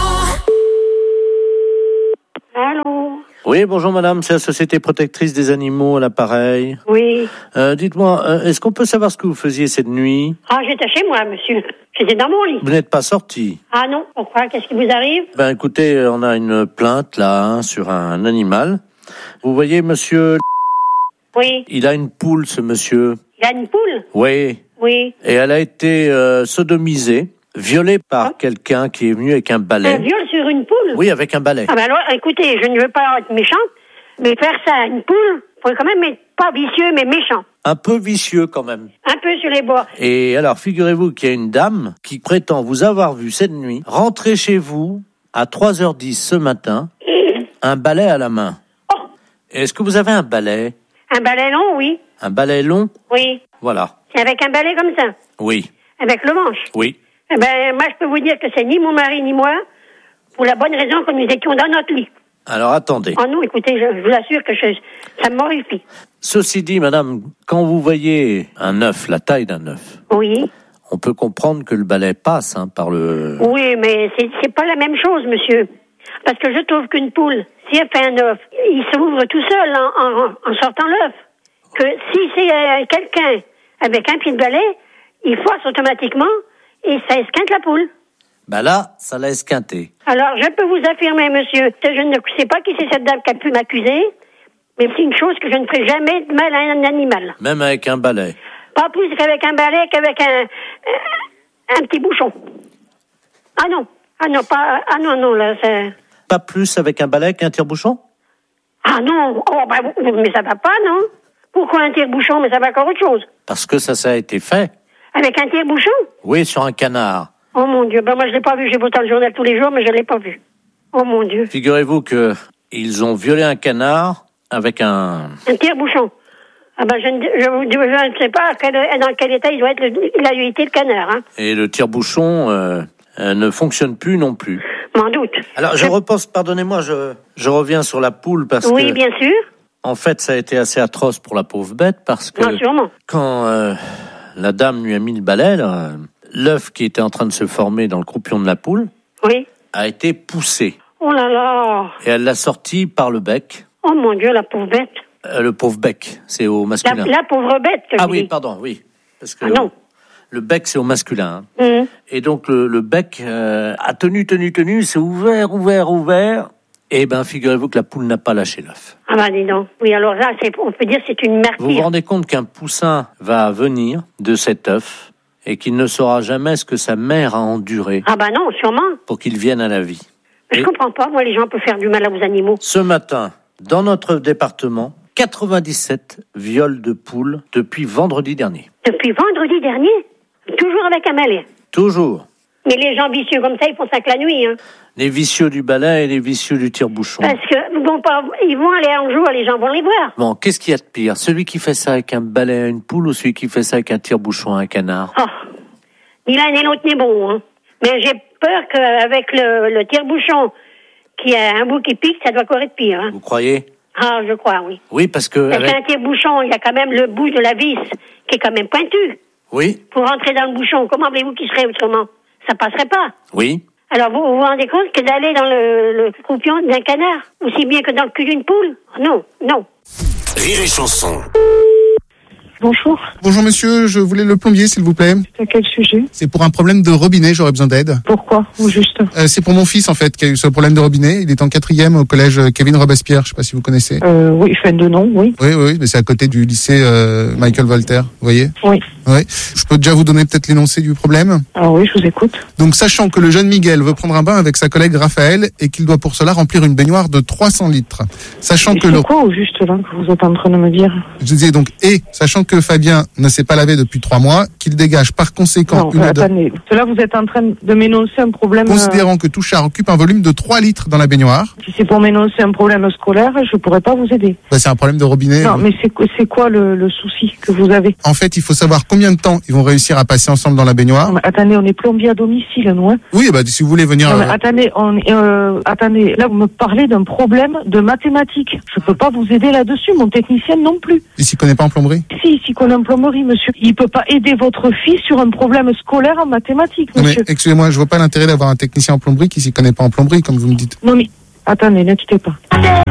Allô? Oui, bonjour madame, c'est la Société Protectrice des Animaux à l'appareil. Oui. Euh, dites-moi, euh, est-ce qu'on peut savoir ce que vous faisiez cette nuit? Ah, j'étais chez moi, monsieur. J'étais dans mon lit. Vous n'êtes pas sorti? Ah non, pourquoi? Qu'est-ce qui vous arrive? Ben écoutez, on a une plainte là hein, sur un animal. Vous voyez monsieur, Oui. il a une poule ce monsieur. Il a une poule? Oui. Oui. Et elle a été euh, sodomisée, violée par Ah. quelqu'un qui est venu avec un balai. Un viol sur une poule? Oui, avec un balai. Ah ben alors, écoutez, je ne veux pas être méchante, mais faire ça à une poule, faut quand même être pas vicieux, mais méchant. Un peu vicieux quand même. Un peu sur les bords. Et alors, figurez-vous qu'il y a une dame qui prétend vous avoir vu cette nuit rentrer chez vous à trois heures dix ce matin, un balai à la main. Oh. Est-ce que vous avez un balai? Un balai long, oui. Un balai long? Oui. Voilà. C'est avec un balai comme ça. Oui. Avec le manche. Oui. Eh ben, moi, je peux vous dire que c'est ni mon mari ni moi, pour la bonne raison que nous étions dans notre lit. Alors, attendez. Oh non, écoutez, je, je vous assure que je, ça m'horrifie. Ceci dit, madame, quand vous voyez un œuf, la taille d'un œuf, Oui. on peut comprendre que le balai passe hein, par le... Oui, mais c'est, c'est pas la même chose, monsieur. Parce que je trouve qu'une poule, si elle fait un œuf, il s'ouvre tout seul en, en, en sortant l'œuf. Que si c'est euh, quelqu'un avec un pied de balai, il force automatiquement et ça esquinte la poule. Ben là, ça l'a esquinté. Alors, je peux vous affirmer, monsieur, que je ne sais pas qui c'est cette dame qui a pu m'accuser, mais c'est une chose que je ne ferai jamais de mal à un animal. Même avec un balai. Pas plus qu'avec un balai, qu'avec un, un, un petit bouchon. Ah non, ah non, pas, ah non, non, là, c'est... Pas plus avec un balai qu'un tire-bouchon? Ah non, oh, bah, mais ça va pas, non? Pourquoi un tire-bouchon, mais ça va encore autre chose? Parce que ça, ça a été fait. Avec un tire-bouchon? Oui, sur un canard. Oh mon Dieu, ben moi je l'ai pas vu, j'ai pourtant le journal tous les jours, mais je l'ai pas vu. Oh mon Dieu. Figurez-vous que ils ont violé un canard avec un... Un tire-bouchon. Ah ben je ne, je, vous- je ne sais pas quel, dans quel état il doit être, le, il a été le canard, hein. Et le tire-bouchon euh, euh, ne fonctionne plus non plus. M'en doute. Alors, je repose, pardonnez-moi, je, je reviens sur la poule parce Oui, que... bien sûr. En fait, ça a été assez atroce pour la pauvre bête parce que... Non, sûrement. Quand euh, la dame lui a mis le balai, là, l'œuf qui était en train de se former dans le croupion de la poule Oui. a été poussé. Oh là là. Et elle l'a sorti par le bec. Oh mon Dieu, la pauvre bête. Euh, le pauvre bec, c'est au La, masculin. la pauvre bête, que Ah je oui, dis. pardon, oui. Parce que Ah non. le bec, c'est au masculin. hein. Hum. Et donc, le, le bec euh, a tenu, tenu, tenu, c'est ouvert, ouvert, ouvert. Et ben, figurez-vous que la poule n'a pas lâché l'œuf. Ah bah dis donc. Oui, alors là, c'est, on peut dire que c'est une Vous vous martyre. rendez compte qu'un poussin va venir de cet œuf et qu'il ne saura jamais ce que sa mère a enduré Ah bah non, sûrement. pour qu'il vienne à la vie. Je Et comprends pas, moi, les gens peuvent faire du mal aux animaux. ce matin, dans notre département, quatre-vingt-dix-sept viols de poules depuis vendredi dernier. Depuis vendredi dernier, toujours avec un balai. Toujours. Mais les gens vicieux comme ça, ils font ça que la nuit, hein. Les vicieux du balai et les vicieux du tire-bouchon. Parce que ils vont pas, ils vont aller en jour, les gens vont les voir. Bon, qu'est-ce qu'il y a de pire? Celui qui fait ça avec un balai à une poule ou celui qui fait ça avec un tire-bouchon à un canard? Oh, ni l'un ni l'autre n'est bon, hein. Mais j'ai peur qu'avec le, le tire-bouchon, qui a un bout qui pique, ça doit encore être pire, hein. Vous croyez? Ah, je crois, oui. Oui, parce que... Parce avec- qu'un tire-bouchon, il y a quand même le bout de la vis qui est quand même pointu. Oui, Pour rentrer dans le bouchon, comment voulez-vous qu'il serait autrement? Ça passerait pas. oui. Alors, vous vous vous rendez compte que d'aller dans le, le croupion d'un canard, aussi bien que dans le cul d'une poule? Non, non. Rire et chanson. Bonjour. Bonjour monsieur, je voulais le plombier s'il vous plaît. À quel sujet? C'est pour un problème de robinet, j'aurais besoin d'aide. Pourquoi? Ou juste? Euh, c'est pour mon fils en fait qui a eu ce problème de robinet. Il est en quatrième au collège Kevin Robespierre, je sais pas si vous connaissez. Euh, oui, fin de nom, oui. Oui, oui, mais c'est à côté du lycée euh, Michael Voltaire, vous voyez? Oui. Oui. Je peux déjà vous donner peut-être l'énoncé du problème. Ah oui, je vous écoute. Donc, sachant que le jeune Miguel veut prendre un bain avec sa collègue Raphaël et qu'il doit pour cela remplir une baignoire de trois cents litres. Sachant Et que c'est le... quoi au juste là que vous êtes en train de me dire? Je disais donc, et, sachant que que Fabien ne s'est pas lavé depuis trois mois, qu'il dégage par conséquent Non, une odeur. attendez. Là, vous êtes en train de m'énoncer un problème. Considérant que tout char occupe un volume de trois litres dans la baignoire. Si c'est pour m'énoncer un problème scolaire, je pourrais pas vous aider. Bah, c'est un problème de robinet. Non, mais c'est, c'est quoi le, le souci que vous avez? En fait, il faut savoir combien de temps ils vont réussir à passer ensemble dans la baignoire. Non, mais attendez, on est plombier à domicile, nous, hein. Oui, bah, si vous voulez venir... Non, mais euh, attendez, on, euh, attendez, là, vous me parlez d'un problème de mathématiques. Je peux pas vous aider là-dessus, mon technicien non plus. Il s'y connaît pas en plomberie? Si, il s'y connaît en plomberie, monsieur. Il peut pas aider votre fils sur un problème scolaire en mathématiques, Non, mais monsieur. excusez-moi, je vois pas l'intérêt d'avoir un technicien en plomberie qui s'y connaît pas en plomberie, comme vous me dites. Non, mais attendez, ne quittez pas.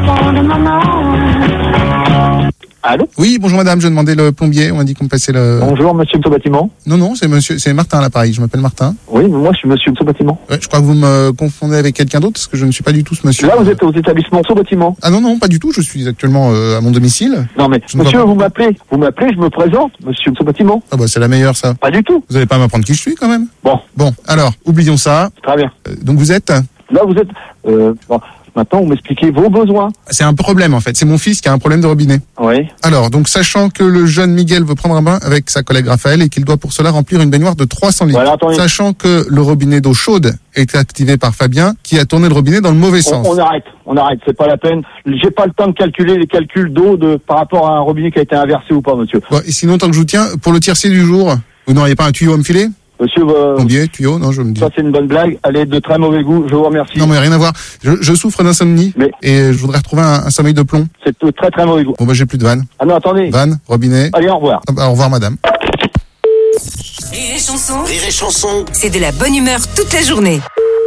Allô? Oui, bonjour madame, je demandais le plombier, on m'a dit qu'on passait le... Bonjour, monsieur le bâtiment. Non, non, c'est monsieur, c'est Martin à l'appareil, je m'appelle Martin. Oui, mais moi, je suis monsieur le bâtiment. Ouais, je crois que vous me confondez avec quelqu'un d'autre, parce que je ne suis pas du tout ce monsieur. Là, vous êtes aux établissements sous bâtiment. Ah non, non, pas du tout, je suis actuellement euh, à mon domicile. Non, mais, Je ne monsieur, vois pas. vous m'appelez. Vous m'appelez, je me présente, monsieur le bâtiment. Ah bah c'est la meilleure ça. Pas du tout. Vous allez pas m'apprendre qui je suis quand même. Bon. Bon, alors, oublions ça. Très bien. Euh, donc vous êtes... Là, vous êtes, euh, bon, maintenant, vous m'expliquez vos besoins. C'est un problème en fait, c'est mon fils qui a un problème de robinet. Oui. Alors, donc sachant que le jeune Miguel veut prendre un bain avec sa collègue Raphaël et qu'il doit pour cela remplir une baignoire de trois cents litres. Voilà, attendez. Sachant que le robinet d'eau chaude est activé par Fabien qui a tourné le robinet dans le mauvais On, sens. on arrête, on arrête, c'est pas la peine. J'ai pas le temps de calculer les calculs d'eau de, par rapport à un robinet qui a été inversé ou pas, monsieur. Bon, et sinon, tant que je vous tiens, pour le tiercé du jour, vous n'auriez pas un tuyau à me filer? Monsieur, euh, Plombier, tuyau, non, je me dis. ça c'est une bonne blague. Elle est de très mauvais goût, je vous remercie. Non, mais rien à voir. Je, je souffre d'insomnie Mais- et je voudrais retrouver un, un sommeil de plomb. C'est de très très mauvais goût. Bon, bah, j'ai plus de vanne. Ah non, attendez. Vanne, robinet. Allez, au revoir. Ah bah, au revoir, madame. Rire et chanson, Rire et chanson. c'est de la bonne humeur toute la journée.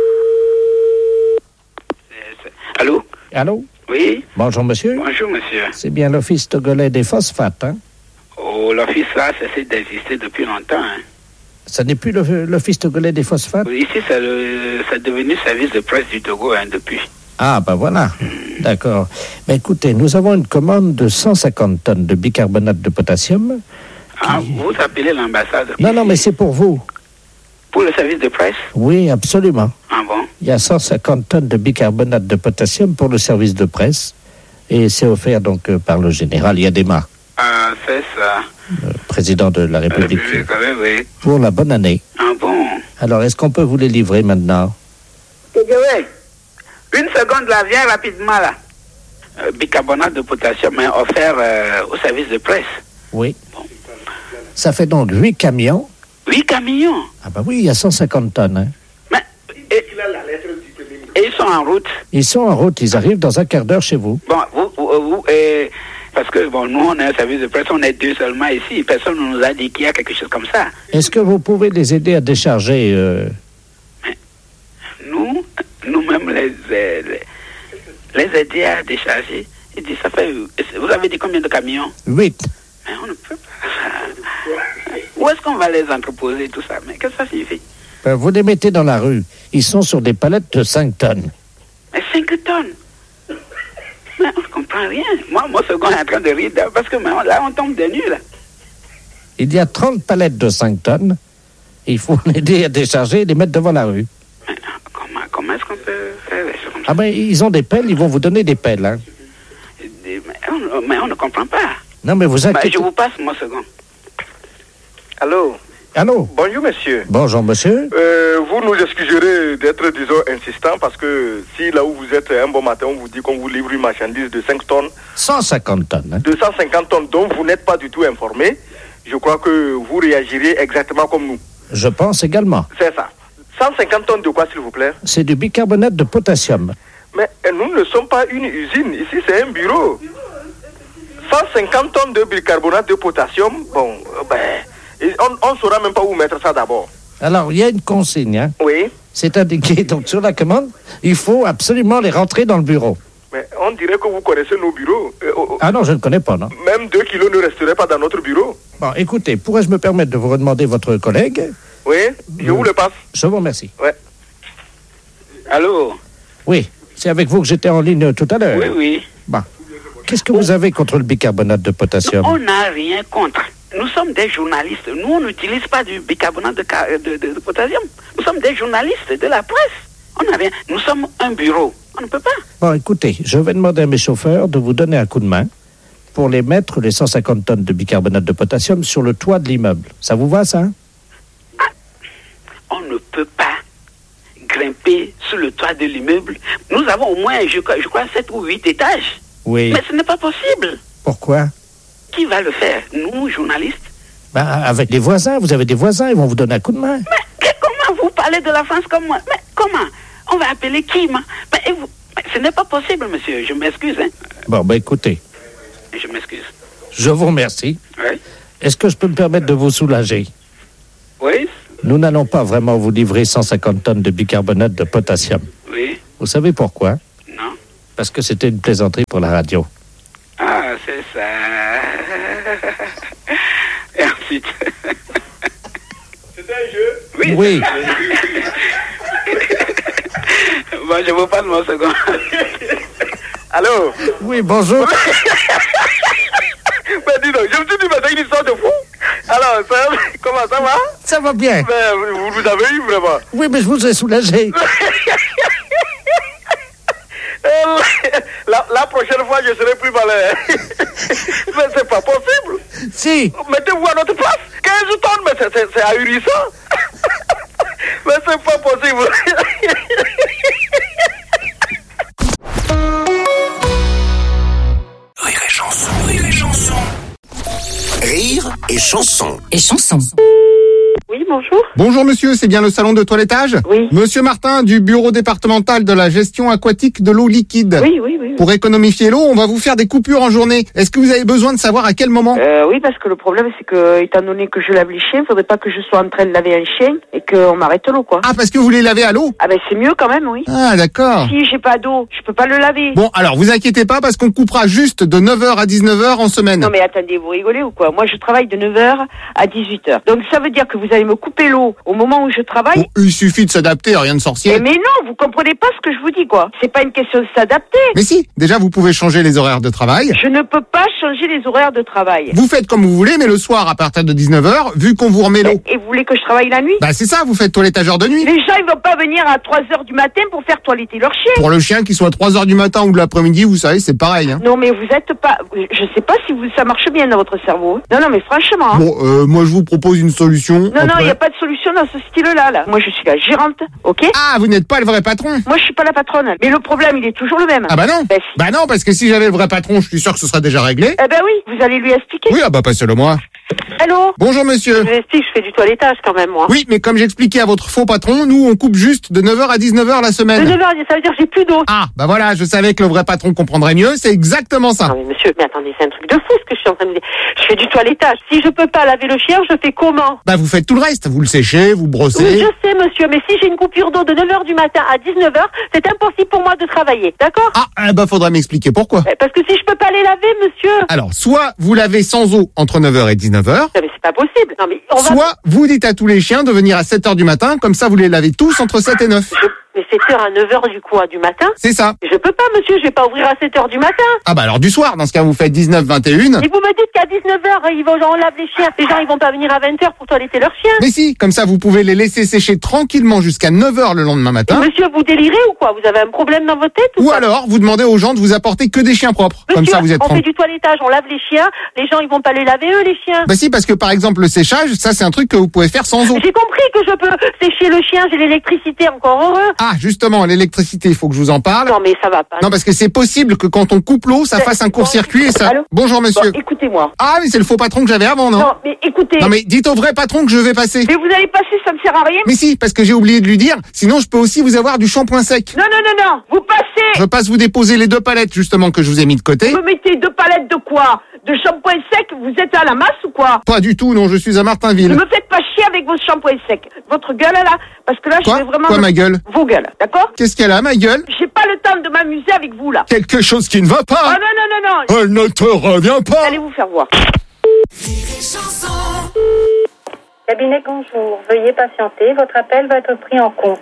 Allô? Allô? Oui? Bonjour, monsieur. Bonjour, monsieur. C'est bien l'Office togolais des phosphates, hein? Oh, l'office là, ça cesse d'exister depuis longtemps. Hein. Ça n'est plus le- l'Office togolais des phosphates? Ici, c'est le, c'est devenu service de presse du Togo hein, depuis. Ah, ben voilà. D'accord. Mais écoutez, nous avons une commande de cent cinquante tonnes de bicarbonate de potassium. Ah, vous appelez l'ambassade? Non, non, mais c'est pour vous. Pour le service de presse? Oui, absolument. Ah bon? Il y a cent cinquante tonnes de bicarbonate de potassium pour le service de presse. Et c'est offert donc euh, par le général Yadema, Ah, c'est ça. le président de la République, Euh, quand même, oui. pour la bonne année. Ah bon? Alors, est-ce qu'on peut vous les livrer maintenant? Ouais. Une seconde là, viens rapidement là. Euh, bicarbonate de potassium est offert euh, au service de presse. Oui. Ça fait donc huit camions. Huit camions. Ah bah oui, il y a cent cinquante tonnes. Hein. Mais, et, et ils sont en route. Ils sont en route, ils arrivent dans un quart d'heure chez vous. Bon, vous, vous, vous et, parce que bon, nous on est un service de presse, on est deux seulement ici. Personne ne nous a dit qu'il y a quelque chose comme ça. Est-ce que vous pouvez les aider à décharger euh... Nous, nous-mêmes les, les, les aider à décharger. Il dit, ça fait, vous avez dit combien de camions? Huit. Mais on ne peut pas. Où est-ce qu'on va les entreposer, tout ça? Mais qu'est-ce que ça signifie? Ben, vous les mettez dans la rue. Ils sont sur des palettes de cinq tonnes. Mais cinq tonnes? Mais on ne comprend rien. Moi, mon second est en train de rire parce que mais on- là, on tombe de nuit, là. Il y a trente palettes de cinq tonnes. Il faut l'aider à décharger et les mettre devant la rue. Comment, comment est-ce qu'on peut faire les choses comme ça? Ah ben, ils ont des pelles, ils vont vous donner des pelles. Hein. Mais on, mais on ne comprend pas. Non, mais vous Mais inquiétez... je vous passe mon second. Allô? Allô? Bonjour, monsieur. Bonjour, monsieur. Euh, vous nous excuserez d'être, disons, insistant parce que si là où vous êtes un bon matin, on vous dit qu'on vous livre une marchandise de cinq tonnes, cent cinquante tonnes. Hein. de cent cinquante tonnes dont vous n'êtes pas du tout informé, je crois que vous réagirez exactement comme nous. Je pense également. C'est ça. cent cinquante tonnes de quoi, s'il vous plaît? C'est du bicarbonate de potassium. Mais euh, nous ne sommes pas une usine. Ici, c'est un bureau. cent cinquante tonnes de bicarbonate de potassium, bon, euh, ben, et on ne saura même pas où mettre ça d'abord. Alors, il y a une consigne. Hein. Oui. C'est indiqué donc sur la commande. Il faut absolument les rentrer dans le bureau. Mais on dirait que vous connaissez nos bureaux. Euh, oh, oh, Ah non, je ne connais pas, non. même deux kilos ne resteraient pas dans notre bureau. Bon, écoutez, pourrais-je me permettre de vous redemander votre collègue? Oui, je vous le passe. Je vous remercie. Ouais. Allô? Oui, c'est avec vous que j'étais en ligne tout à l'heure. Oui, oui. Bon. Qu'est-ce que vous avez contre le bicarbonate de potassium? On n'a rien contre. Nous sommes des journalistes. Nous, on n'utilise pas du bicarbonate de, ca- de, de- de potassium. Nous sommes des journalistes de la presse. On n'a rien. Nous sommes un bureau. On ne peut pas. Bon, écoutez, je vais demander à mes chauffeurs de vous donner un coup de main pour les mettre, les cent cinquante tonnes de bicarbonate de potassium, sur le toit de l'immeuble. Ça vous va, ça? Ah, on ne peut pas grimper sur le toit de l'immeuble. Nous avons au moins, je crois, je crois sept ou huit étages. Oui. Mais ce n'est pas possible. Pourquoi? Qui va le faire? Nous, journalistes? Ben, avec les voisins, vous avez des voisins, ils vont vous donner un coup de main. Mais comment vous parlez de la France comme moi? Mais comment? On va appeler qui, ma? Mais, et vous... Mais ce n'est pas possible, monsieur. Je m'excuse, hein. Bon, ben écoutez. Je m'excuse. Je vous remercie. Oui. Est-ce que je peux me permettre de vous soulager? Oui. Nous n'allons pas vraiment vous livrer cent cinquante tonnes de bicarbonate de potassium. Oui. Vous savez pourquoi? Non. Parce que c'était une plaisanterie pour la radio. Ah, c'est ça. Et ensuite... C'était un jeu? Oui. Oui. Bon, je vous parle mon second. Allô? Oui, bonjour. Mais dis donc, je me suis dit, mais c'est une histoire de fou. Alors, ça, comment ça va? Ça va bien. Mais vous, vous avez eu vraiment? Oui, mais je vous ai soulagé. la, la prochaine fois, je serai plus malin. Mais c'est pas possible. Si. Mettez-vous à notre place. quinze tonnes, mais c'est, c'est, c'est ahurissant. Mais c'est pas possible. Rire et chanson, rire et chanson. Rire et chanson. Et chanson. Oui, bonjour. Bonjour monsieur, c'est bien le salon de toilettage? Oui. Monsieur Martin du bureau départemental de la gestion aquatique de l'eau liquide. Oui, oui, oui. Pour économifier l'eau, on va vous faire des coupures en journée. Est-ce que vous avez besoin de savoir à quel moment? Euh, oui, parce que le problème, c'est que, étant donné que je lave les chiens, il faudrait pas que je sois en train de laver un chien et qu'on m'arrête l'eau, quoi. Ah, parce que vous les lavez à l'eau? Ah ben, c'est mieux quand même, oui. Ah, d'accord. Si j'ai pas d'eau, je peux pas le laver. Bon, alors, vous inquiétez pas parce qu'on coupera juste de neuf heures à dix-neuf heures en semaine. Non mais attendez, vous rigolez ou quoi? Moi, je travaille de neuf heures à dix-huit heures. Donc, ça veut dire que vous allez me couper l'eau au moment où je travaille? Bon, il suffit de s'adapter, rien de sorcier. Eh mais non, vous comprenez pas ce que je vous dis, quoi. C'est pas une question de s'adapter. Mais si, déjà, vous pouvez changer les horaires de travail. Je ne peux pas changer les horaires de travail. Vous faites comme vous voulez, mais le soir, à partir de dix-neuf heures, vu qu'on vous remet l'eau. Et vous voulez que je travaille la nuit? Bah, c'est ça, vous faites toilettageur de nuit. Les gens, ils vont pas venir à trois heures du matin pour faire toiletter leur chien. Pour le chien, qu'il soit trois heures du matin ou de l'après-midi, vous savez, c'est pareil, hein. Non, mais vous êtes pas... Je sais pas si vous... ça marche bien dans votre cerveau. Non, non, mais franchement... Hein. Bon, euh, moi, je vous propose une solution. Non, après. non, il n'y a pas de solution dans ce style-là, là. Moi, je suis la gérante, ok? Ah, vous n'êtes pas le vrai patron? Moi, je suis pas la patronne. Mais le problème, il est toujours le même. Ah bah non. Ben, si. Bah non, parce que si j'avais le vrai patron, je suis sûr que ce serait déjà réglé. Eh ben oui, vous allez lui expliquer. Oui, ah bah passez-le moi. Allô? Bonjour monsieur. Je vous explique, je fais du toilettage quand même, moi. Oui, mais comme j'expliquais à votre faux patron, nous, on coupe juste de neuf heures à dix-neuf heures la semaine. De neuf heures, ça veut dire que j'ai plus d'eau. Ah, bah voilà, je savais que le vrai patron comprendrait mieux, c'est exactement ça. Non mais monsieur, mais attendez, c'est un truc de fou ce que je suis en train de dire. Je fais du toilettage. Si je peux pas laver le chien, je fais comment? Bah vous faites tout le reste, vous le séchez, vous brossez. Oui, je sais monsieur, mais si j'ai une coupure d'eau de neuf heures du matin à dix-neuf heures, c'est impossible pour moi de travailler, d'accord? Ah, eh bah faudra m'expliquer pourquoi. Parce que si je peux pas les laver, monsieur... Alors, soit vous lavez sans eau entre neuf heures et dix-neuf heures. Non mais c'est pas possible. Non mais on va... Soit vous dites à tous les chiens de venir à sept heures du matin, comme ça vous les lavez tous entre sept et neuf. Je... Mais sept heures à neuf heures du coup, du matin? C'est ça. Je peux pas monsieur, je vais pas ouvrir à sept heures du matin. Ah bah alors du soir, dans ce cas vous faites dix-neuf, vingt et une. Et vous me dites qu'à dix-neuf heures, ils vont, on lave les chiens. Les gens ils vont pas venir à vingt heures pour toiletter leurs chiens. Mais si, comme ça vous pouvez les laisser sécher tranquillement jusqu'à neuf heures le lendemain matin. Monsieur, vous délirez ou quoi? Vous avez un problème dans votre tête ou, ou quoi? alors vous demandez aux gens de vous apporter que des chiens propres. Monsieur, comme ça vous êtes on tranquille. fait du toilettage, on lave les chiens. Les gens ils vont pas les laver eux les chiens. Bah si, parce que par exemple le séchage, ça c'est un truc que vous pouvez faire sans eau. J'ai compris que je peux sécher le chien, j'ai l'électricité, encore heureux. Ah justement, l'électricité, il faut que je vous en parle. Non mais ça va pas. Non parce que c'est possible que quand on coupe l'eau, ça fasse un court-circuit et ça... Allô? Bonjour monsieur. Bon, écoutez-moi. Ah mais c'est le faux patron que j'avais avant, non? Non mais écoutez. Non mais dites au vrai patron que je vais passer. Mais vous allez passer, ça ne sert à rien. Mais si, parce que j'ai oublié de lui dire, sinon je peux aussi vous avoir du shampoing sec. Non, non, non, non, vous passez. Je passe vous déposer les deux palettes justement que je vous ai mis de côté. Vous me mettez deux palettes de quoi? De shampoing sec? Vous êtes à la masse ou quoi? Pas du tout, non, je suis à Martinville. Ne me faites pas chier avec vos shampoings secs. Votre gueule là, parce que là Quoi? je vais vraiment... Quoi ma gueule? Vos gueules, d'accord? Qu'est-ce qu'elle a ma gueule? J'ai pas le temps de m'amuser avec vous là. Quelque chose qui ne va pas. Oh non, non, non, non. Elle ne te revient pas. Allez vous faire voir. Cabinet, bonjour. Veuillez patienter. Votre appel va être pris en compte.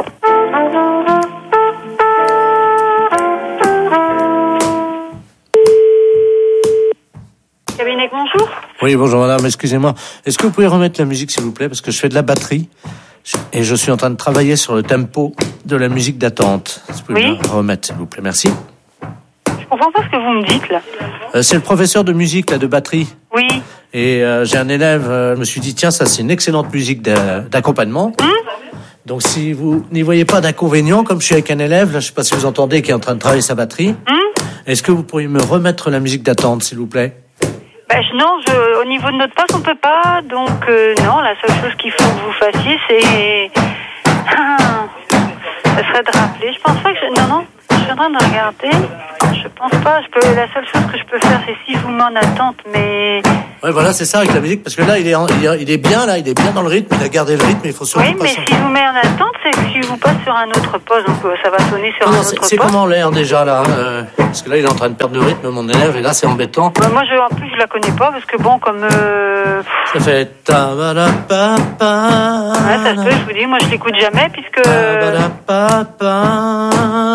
Cabinet, bonjour. Oui, bonjour madame, excusez-moi. Est-ce que vous pouvez remettre la musique s'il vous plaît? Parce que je fais de la batterie et je suis en train de travailler sur le tempo de la musique d'attente. Vous pouvez Oui. me remettre s'il vous plaît, merci. Je comprends pas ce que vous me dites, là. Euh, c'est le professeur de musique, là, de batterie. Oui. Et euh, j'ai un élève, euh, je me suis dit, tiens, ça, c'est une excellente musique d'a- d'accompagnement. Hum Donc, si vous n'y voyez pas d'inconvénient, comme je suis avec un élève, là, je sais pas si vous entendez, qui est en train de travailler sa batterie, Hum est-ce que vous pourriez me remettre la musique d'attente, s'il vous plaît? Ben, je- non, je, au niveau de notre poste, on peut pas. Donc, euh, non, la seule chose qu'il faut que vous fassiez, c'est... Ah, ça serait de rappeler. Je pense pas que... Je... Non, non, je suis en train de regarder. Je pense pas. Je peux... La seule chose que je peux faire, c'est si je vous mets en attente, mais... Ouais, voilà, c'est ça, avec la musique, parce que là, il est, en- il est, il est bien, là, il est bien dans le rythme, il a gardé le rythme, il faut surtout Oui, pas mais s'en- si je vous mets en attente, c'est que si je vous passe sur un autre poste, donc euh, ça va sonner sur Ah un non, autre c'est, poste. c'est comment l'air, déjà, là euh, Parce que là, il est en train de perdre le rythme, mon élève, et là, c'est embêtant. Bah, moi, je, en plus, je la connais pas, parce que bon, comme... Euh... Ça fait... ta ba da pa pa. Ouais, ça se peut, je vous dis, moi, je l'écoute jamais, puisque... Pa pa.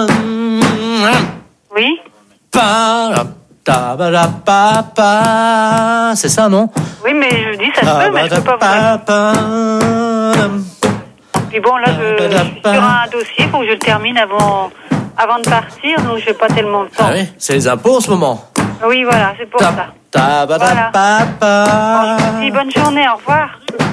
Oui. Pa ta ba da pa pa. C'est ça, non? Oui, mais je dis, ça se peut, mais je peux pas vous... Puis bon, là, je, je suis sur un dossier, faut que je le termine avant, avant de partir, donc j'ai pas tellement de temps. Ah oui, c'est les impôts en ce moment. Oui, voilà, c'est pour ça. Ta ba da Voilà. pa pa. Bon, je vous dis bonne journée, au revoir.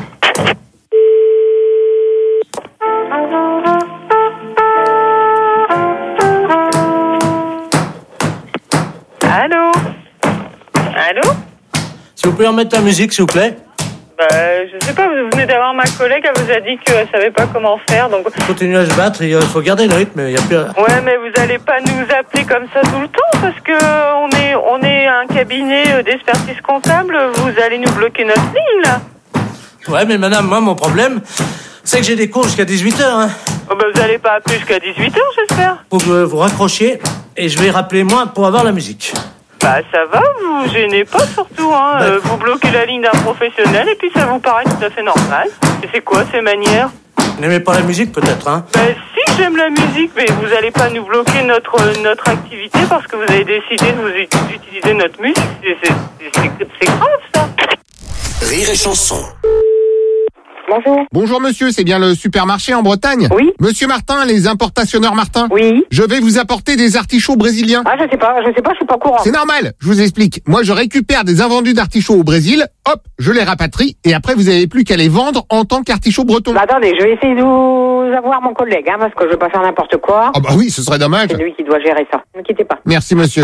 Allô? Allô? Si vous pouvez remettre la musique, s'il vous plaît. Bah, je sais pas, vous venez d'avoir ma collègue, elle vous a dit qu'elle savait pas comment faire, donc... Continuez à se battre, il faut garder le rythme, il y a plus... Ouais, mais vous allez pas nous appeler comme ça tout le temps, parce que on est, on est un cabinet d'expertise comptable, vous allez nous bloquer notre ligne, là. Ouais, mais madame, moi, mon problème, c'est que j'ai des cours jusqu'à dix-huit heures, hein. Oh, bah, vous allez pas appeler jusqu'à dix-huit heures, j'espère. Faut que vous raccrochiez, et je vais rappeler moi pour avoir la musique. Bah, ça va, vous gênez pas surtout, hein. Bah, Euh, vous bloquez la ligne d'un professionnel, et puis ça vous paraît tout à fait normal. Et c'est quoi ces manières? Vous n'aimez pas la musique, peut-être, hein? Bah, si, j'aime la musique, mais vous allez pas nous bloquer notre, notre activité parce que vous avez décidé de vous ut- d'utiliser notre musique. C'est, c'est, c'est, c'est grave, ça. Rire et chanson. Bonjour. Bonjour monsieur, c'est bien le supermarché en Bretagne? Oui. Monsieur Martin, les importationneurs Martin? Oui. Je vais vous apporter des artichauts brésiliens. Ah, je sais pas, je sais pas, je suis pas au courant. C'est normal, je vous explique. Moi, je récupère des invendus d'artichauts au Brésil, hop, je les rapatrie, et après, vous avez plus qu'à les vendre en tant qu'artichauts bretons. Bah, attendez, je vais essayer de vous avoir mon collègue, hein, parce que je veux pas faire n'importe quoi. Ah bah oui, ce serait dommage. C'est lui qui doit gérer ça. Ne quittez pas. Merci monsieur.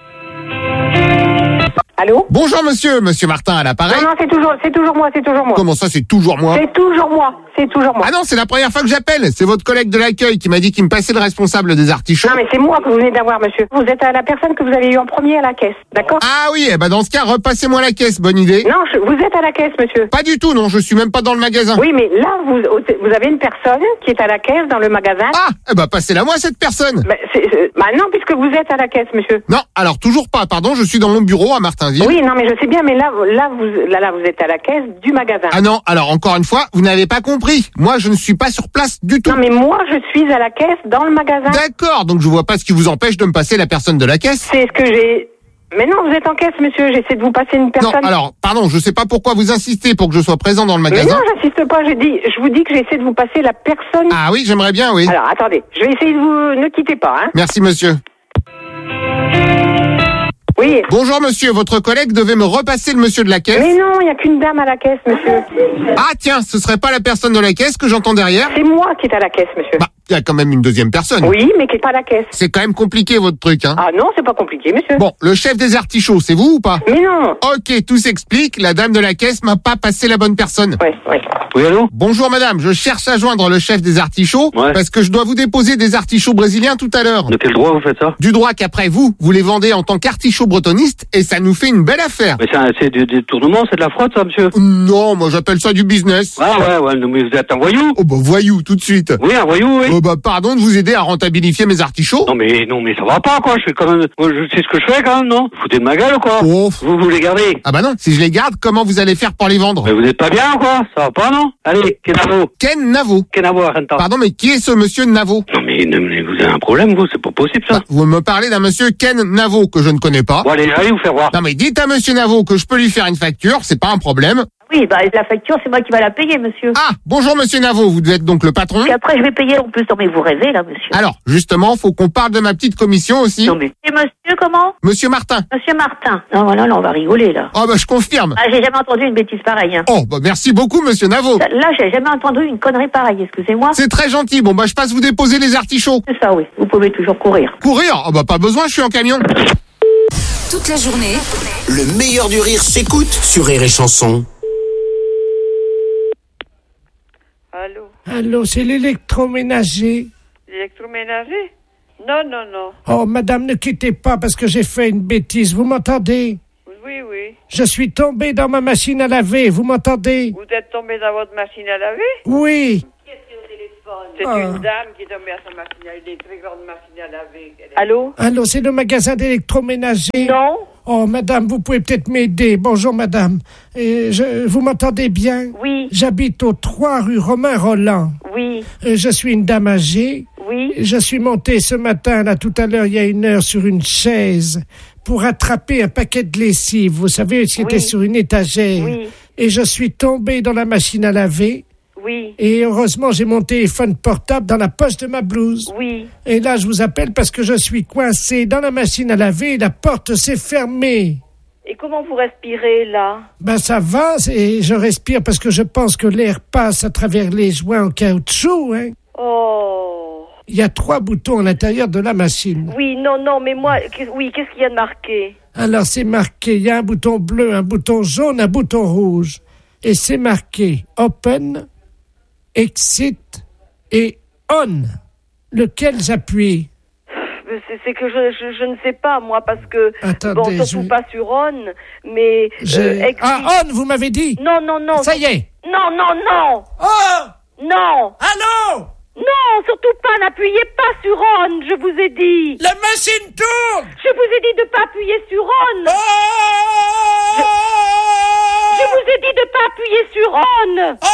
Allô? Bonjour monsieur, monsieur Martin à l'appareil. Non, non, c'est toujours, c'est toujours moi, c'est toujours moi. Comment ça, c'est toujours moi? C'est toujours moi, c'est toujours moi. Ah non, c'est la première fois que j'appelle. C'est votre collègue de l'accueil qui m'a dit qu'il me passait le responsable des artichauts. Non, mais c'est moi que vous venez d'avoir, monsieur. Vous êtes à la personne que vous avez eu en premier à la caisse, d'accord? Ah oui, eh ben dans ce cas, repassez-moi la caisse, bonne idée. Non, je- vous êtes à la caisse, monsieur. Pas du tout, non, je suis même pas dans le magasin. Oui, mais là, vous, vous avez une personne qui est à la caisse dans le magasin. Ah, eh ben passez-la moi cette personne. Bah, c'est, c'est- bah non, puisque vous êtes à la caisse, monsieur. Non, alors toujours pas, pardon, je suis dans mon bureau à Martinville. Oui, non, mais je sais bien, mais là, là, vous, là, là, vous êtes à la caisse du magasin. Ah non, alors encore une fois, vous n'avez pas compris. Moi, je ne suis pas sur place du tout. Non, mais moi, je suis à la caisse dans le magasin. D'accord, donc je vois pas ce qui vous empêche de me passer la personne de la caisse. C'est ce que j'ai... Mais non, vous êtes en caisse, monsieur. J'essaie de vous passer une Non, personne. alors, pardon, je sais pas pourquoi vous insistez pour que je sois présent dans le Mais magasin. non, j'insiste pas. J'ai dit, je vous dis que j'essaie de vous passer la personne. Ah oui, j'aimerais bien, oui. Alors, attendez. Je vais essayer de vous... Ne quittez pas, hein. Merci, monsieur. Oui. Bonjour, monsieur. Votre collègue devait me repasser le monsieur de la caisse. Mais non, il n'y a qu'une dame à la caisse, monsieur. Ah, tiens, ce serait pas la personne de la caisse que j'entends derrière? C'est moi qui est à la caisse, monsieur. Bah, il y a quand même une deuxième personne. Oui, mais qui est pas à la caisse. C'est quand même compliqué, votre truc, hein. Ah non, c'est pas compliqué, monsieur. Bon, le chef des artichauts, c'est vous ou pas? Mais non. Ok, tout s'explique. La dame de la caisse m'a pas passé la bonne personne. Ouais, ouais. Oui, allô? Bonjour madame, je cherche à joindre le chef des artichauts Ouais. parce que je dois vous déposer des artichauts brésiliens tout à l'heure. De quel droit vous faites ça? Du droit qu'après vous, vous les vendez en tant qu'artichauts bretonistes et ça nous fait une belle affaire. Mais c'est, un- c'est du détournement, c'est de la fraude, ça, monsieur? Non, moi j'appelle ça du business. Ah ouais, ouais, non, mais vous êtes un voyou? Oh bah voyou, tout de suite. Oui, un voyou, oui. Oh bah pardon de vous aider à rentabilifier mes artichauts. Non mais non mais ça va pas quoi, je fais quand même, moi je sais ce que je fais quand même, non? Vous foutez de ma gueule ou quoi? Oh. Vous vous les gardez? Ah bah non, si je les garde, comment vous allez faire pour les vendre? Mais vous êtes pas bien quoi? Ça va pas non? Allez, Kenavo. Ken Navo. Kenavo, Arrenta. Pardon, mais qui est ce monsieur Navo? Non mais, non, mais vous avez un problème vous, c'est pas possible ça. Bah, vous me parlez d'un monsieur Ken Navo que je ne connais pas. Bon allez, allez vous faire voir. Non mais dites à monsieur Navo que je peux lui faire une facture, c'est pas un problème. Oui, bah la facture, c'est moi qui va la payer, monsieur. Ah, bonjour monsieur Navo, vous êtes donc le patron. Et après, je vais payer en plus. Non, mais vous rêvez, là, monsieur. Alors, justement, faut qu'on parle de ma petite commission aussi. Non, mais c'est monsieur comment? Monsieur Martin. Monsieur Martin. Non, voilà, là, on va rigoler, là. Oh, bah je confirme. Ah, j'ai jamais entendu une bêtise pareille. Hein. Oh, bah merci beaucoup monsieur Navo. Là, j'ai jamais entendu une connerie pareille, excusez-moi. C'est très gentil, bon bah je passe vous déposer les artichauts. C'est ça, oui, vous pouvez toujours courir. Courir? Oh bah pas besoin, je suis en camion. Toute la journée, Le meilleur du rire s'écoute sur Rire et Chanson. Allô? Allô, c'est l'électroménager. L'électroménager? Non, non, non. Oh, madame, ne quittez pas parce que j'ai fait une bêtise. Vous m'entendez? Oui, oui. Je suis tombé dans ma machine à laver. Vous m'entendez? Vous êtes tombé dans votre machine à laver? Oui. C'est Ah. une dame qui est tombée à sa machine à laver, des très grandes machines à laver. Elle est- Allô? Allô, c'est le magasin d'électroménager? Non. Oh, madame, vous pouvez peut-être m'aider. Bonjour, madame. Euh, je, vous m'entendez bien? Oui. J'habite au trois rue Romain Roland. Oui. Euh, je suis une dame âgée. Oui. Je suis montée ce matin, là, tout à l'heure, il y a une heure, sur une chaise pour attraper un paquet de lessive. Vous savez, c'était Oui. sur une étagère. Oui. Et je suis tombée dans la machine à laver. Oui. Et heureusement, j'ai mon téléphone portable dans la poche de ma blouse. Oui. Et là, je vous appelle parce que je suis coincé dans la machine à laver et la porte s'est fermée. Et comment vous respirez, là? Ben ça va, et je respire parce que je pense que l'air passe à travers les joints en caoutchouc, hein. Oh. Il y a trois boutons à l'intérieur de la machine. Oui, non, non, mais moi, qu'est- oui, qu'est-ce qu'il y a de marqué? Alors c'est marqué, il y a un bouton bleu, un bouton jaune, un bouton rouge. Et c'est marqué Open, Exit et On. Lequel j'appuie? Mais C'est c'est que je, je, je ne sais pas, moi, parce que... Attendez, bon, surtout je- pas sur On, mais... J'ai- euh, exit- Ah, On, vous m'avez dit? Non, non, non. Ça y est. Non, non, non. Oh! Non. Allô? Non, surtout pas, n'appuyez pas sur On, je vous ai dit. La machine tourne! Je vous ai dit de pas appuyer sur On. Oh! Je, je vous ai dit de pas appuyer sur On. Oh!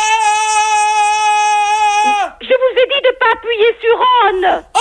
Je vous ai dit de pas appuyer sur On. Oh!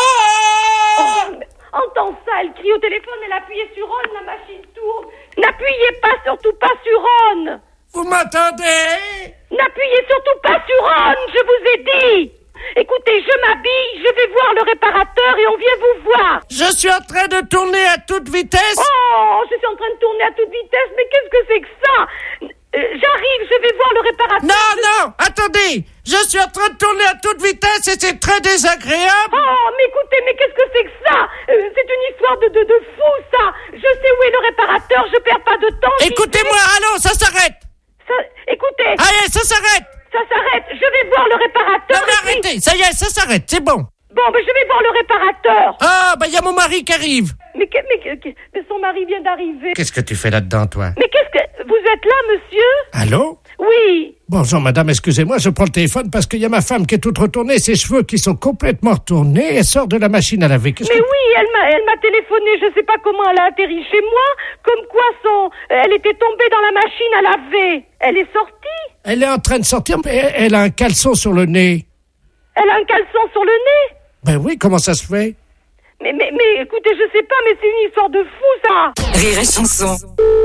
Oh, mais entends ça, elle crie au téléphone, elle appuie sur On, la machine tourne. N'appuyez pas, surtout pas sur On. Vous m'entendez? N'appuyez surtout pas sur On, je vous ai dit. Écoutez, je m'habille, je vais voir le réparateur et on vient vous voir. Je suis en train de tourner à toute vitesse. Oh, je suis en train de tourner à toute vitesse, mais qu'est-ce que c'est que ça? Euh, J'arrive, je vais voir le réparateur. Non, non, attendez. Je suis en train de tourner à toute vitesse et c'est très désagréable. Oh, mais écoutez, mais qu'est-ce que c'est que ça? Euh, C'est une histoire de, de, de fou, ça. Je sais où est le réparateur, je perds pas de temps. j'y Écoutez-moi, vais. allô, ça s'arrête. Ça, écoutez. Allez, ça s'arrête. Ça s'arrête, je vais voir le réparateur. Non, mais et puis- arrêtez, ça y est, ça s'arrête, c'est bon. Bon, ben je vais voir le réparateur. Ah, bah il y a mon mari qui arrive. Mais, que- mais, que- que- mais son mari vient d'arriver. Qu'est-ce que tu fais là-dedans, toi? Mais qu'est-ce que... Vous êtes là, monsieur? Allô? Oui. Bonjour, madame, excusez-moi, je prends le téléphone parce qu'il y a ma femme qui est toute retournée, ses cheveux qui sont complètement retournés, elle sort de la machine à laver. Qu'est-ce Mais que... oui, elle m'a, elle m'a téléphoné, je sais pas comment elle a atterri chez moi, comme quoi son, elle était tombée dans la machine à laver. Elle est sortie. Elle est en train de sortir, mais elle, elle a un caleçon sur le nez. Elle a un caleçon sur le nez. Ben oui, comment ça se fait? Mais, mais, mais, écoutez, je sais pas, mais c'est une histoire de fou, ça. Rire et Chanson.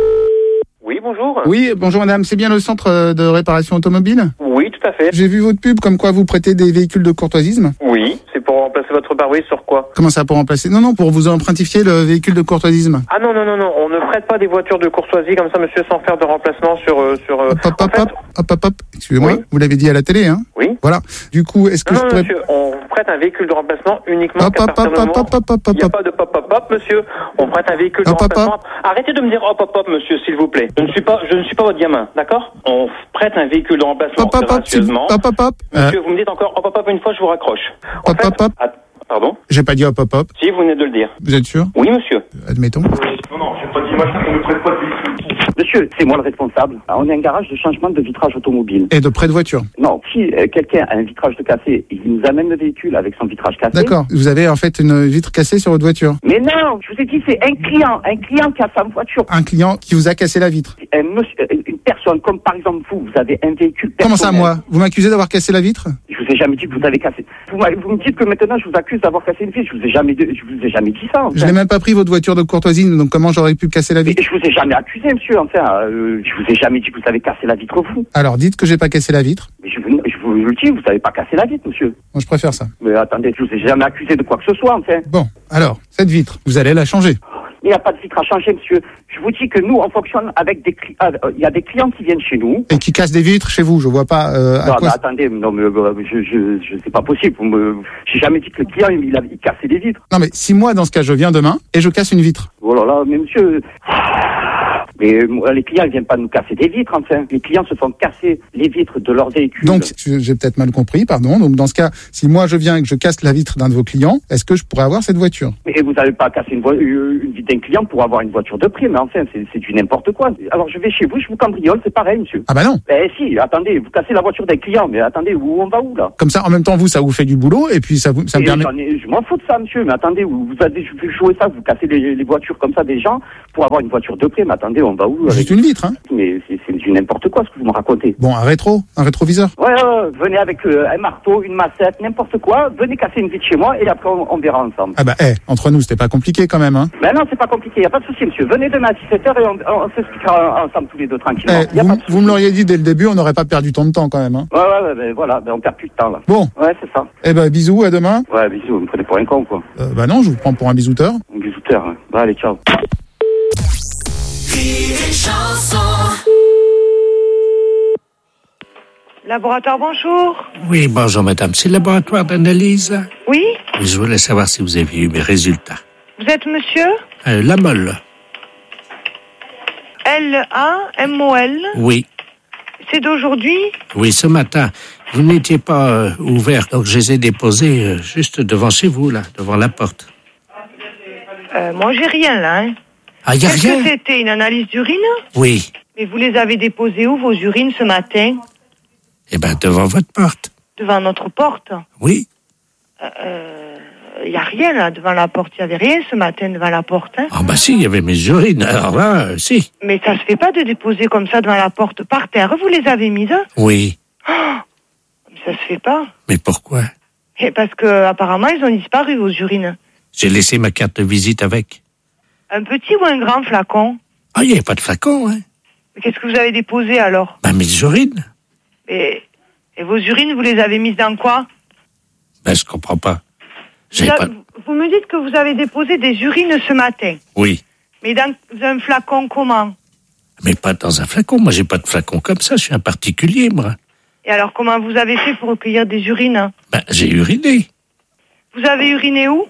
Oui, bonjour. Oui, bonjour madame, c'est bien le centre euh, de réparation automobile? Oui, tout à fait. J'ai vu votre pub comme quoi vous prêtez des véhicules de courtoisisme. Oui, c'est pour remplacer votre pare-brise sur quoi? Comment ça pour remplacer? Non, non, pour vous empruntifier le véhicule de courtoisisme. Ah non, non, non, non, on ne prête pas des voitures de courtoisie comme ça, monsieur, sans faire de remplacement sur... euh, sur euh, Hop, hop, hop, hop, hop, hop. Excusez-moi, Oui. vous l'avez dit à la télé, hein? Oui. Voilà. Du coup, est-ce que Non, je non, pourrais... monsieur, on prête un véhicule de remplacement uniquement Hop, qu'à hop, partir hop, du hop, moment... hop, hop, hop, Il n'y a hop. pas de pop, pop, pop, monsieur. On prête un véhicule de Hop, hop, remplacement... Arrêtez de me dire hop, hop, hop, monsieur, s'il vous plaît. Je ne suis pas, je ne suis pas votre gamin, d'accord? On prête un véhicule de remplacement Hop, hop, hop, s'il- gracieusement. hop, hop, hop. Monsieur, Euh, vous me dites encore hop, hop, hop, une fois, je vous raccroche. En Hop, fait- hop, hop. Ah, pardon? J'ai pas dit hop, hop, hop. Si, vous venez de le dire. Vous êtes sûr? Oui, monsieur. Admettons. Non, non, j'ai pas dit machin, on ne prête pas de véhicule. Monsieur, c'est moi le responsable. On est un garage de changement de vitrage automobile. Et de près de voiture. Non, si euh, quelqu'un a un vitrage de cassé, il nous amène le véhicule avec son vitrage cassé. D'accord. Vous avez en fait une vitre cassée sur votre voiture. Mais non, je vous ai dit, c'est un client, un client qui a sa voiture. Un client qui vous a cassé la vitre. Un monsieur, euh, une personne, comme par exemple vous, vous avez un véhicule personnel. Comment ça, moi? Vous m'accusez d'avoir cassé la vitre? Je je vous ai jamais dit que vous avez cassé. Vous, vous me dites que maintenant je vous accuse d'avoir cassé une vitre. Je vous ai jamais, je vous ai jamais dit ça. Enfin. Je n'ai même pas pris votre voiture de courtoisie, donc comment j'aurais pu casser la vitre? Je vous ai jamais accusé, monsieur. Enfin, euh, je vous ai jamais dit que vous avez cassé la vitre, vous. Alors dites que j'ai pas cassé la vitre. Mais je vous, je vous le dis, vous n'avez pas cassé la vitre, monsieur. Moi, je préfère ça. Mais attendez, je vous ai jamais accusé de quoi que ce soit, enfin. Bon, alors, cette vitre, vous allez la changer. Il n'y a pas de vitre à changer, monsieur. Je vous dis que nous, on fonctionne avec des clients. Il y a des clients qui viennent chez nous. Et qui cassent des vitres chez vous, je vois pas. Euh, à non, quoi mais attendez, non, mais euh, je, je, je, c'est pas possible. Vous me, j'ai jamais dit que le client il, a, il cassait des vitres. Non, mais si moi, dans ce cas, je viens demain et je casse une vitre. Oh là là, mais monsieur. Mais euh, les clients, ils viennent pas nous casser des vitres, enfin. Les clients se font casser les vitres de leurs véhicules. Donc, j'ai peut-être mal compris, pardon. Donc, dans ce cas, si moi je viens et que je casse la vitre d'un de vos clients, est-ce que je pourrais avoir cette voiture? Mais vous n'avez pas cassé une, vo- une vitre d'un client pour avoir une voiture de prix, mais enfin, c'est, c'est du n'importe quoi. Alors, je vais chez vous, je vous cambriole, c'est pareil, monsieur. Ah bah non. Eh si, attendez, vous cassez la voiture d'un client, mais attendez, où on va où, là? Comme ça, en même temps, vous, ça vous fait du boulot, et puis ça vous, ça me Et permet... j'en ai- je m'en fous de ça, monsieur, mais attendez, vous, vous avez joué ça, vous cassez les, les voitures comme ça des gens pour avoir une voiture de prix, mais attendez, on va où? Juste une vitre, hein. Mais c'est, c'est du n'importe quoi, ce que vous me racontez. Bon, un rétro, un rétroviseur. Ouais, ouais, venez avec euh, un marteau, une massette, n'importe quoi, venez casser une vitre chez moi, et après, on, on verra ensemble. Ah bah, eh, entre nous, c'était pas compliqué quand même, hein. Ben non, c'est pas compliqué, y a pas de souci, monsieur. Venez demain à dix-sept heures et on, on, on s'expliquera ensemble tous les deux tranquillement. Eh, Y a vous, pas de souci. vous me l'auriez dit dès le début, on n'aurait pas perdu tant de temps quand même, hein. Ouais, ouais, ouais, ben voilà, ben on perd plus de temps, là. Bon. Ouais, c'est ça. Eh ben, bisous, à demain. Ouais, bisous, vous me prenez pour un con, quoi. Euh, bah non, je vous prends pour un bisouteur. Un bisouteur, hein. Bah, allez, ciao. Laboratoire, bonjour. Oui, bonjour madame, c'est le laboratoire d'analyse. Oui, Je voulais savoir si vous aviez eu mes résultats. vous êtes monsieur Euh, la molle. L A M O L. Oui, C'est d'aujourd'hui. oui, ce matin. Vous n'étiez pas euh, ouvert, donc je les ai déposés euh, juste devant chez vous, là, devant la porte. Euh, moi, j'ai rien là. Hein. Ah, y a Est-ce rien? que c'était une analyse d'urine? Oui. Mais vous les avez déposées où, vos urines, ce matin? Eh ben, devant votre porte. Devant notre porte? Oui. Il n'y a rien là, devant la porte. Il n'y avait rien ce matin devant la porte. Hein. Ah bah si, il y avait mes urines. Alors là, euh, si. Mais ça se fait pas de déposer comme ça devant la porte par terre. Vous les avez mises? Oui. Oh, ça se fait pas. Mais pourquoi? Et parce que apparemment ils ont disparu, vos urines. J'ai laissé ma carte de visite avec. Un petit ou un grand flacon? Ah, il n'y avait pas de flacon, hein. Mais qu'est-ce que vous avez déposé alors? Bah, mes urines. Et, et vos urines, vous les avez mises dans quoi? Ben, je comprends pas. Vous, J'ai a- pas... vous me dites que vous avez déposé des urines ce matin. Oui. Mais dans un flacon comment? Mais pas dans un flacon. Moi, j'ai pas de flacon comme ça. Je suis un particulier, moi. Et alors comment vous avez fait pour recueillir des urines? Ben, j'ai uriné. Vous avez uriné où?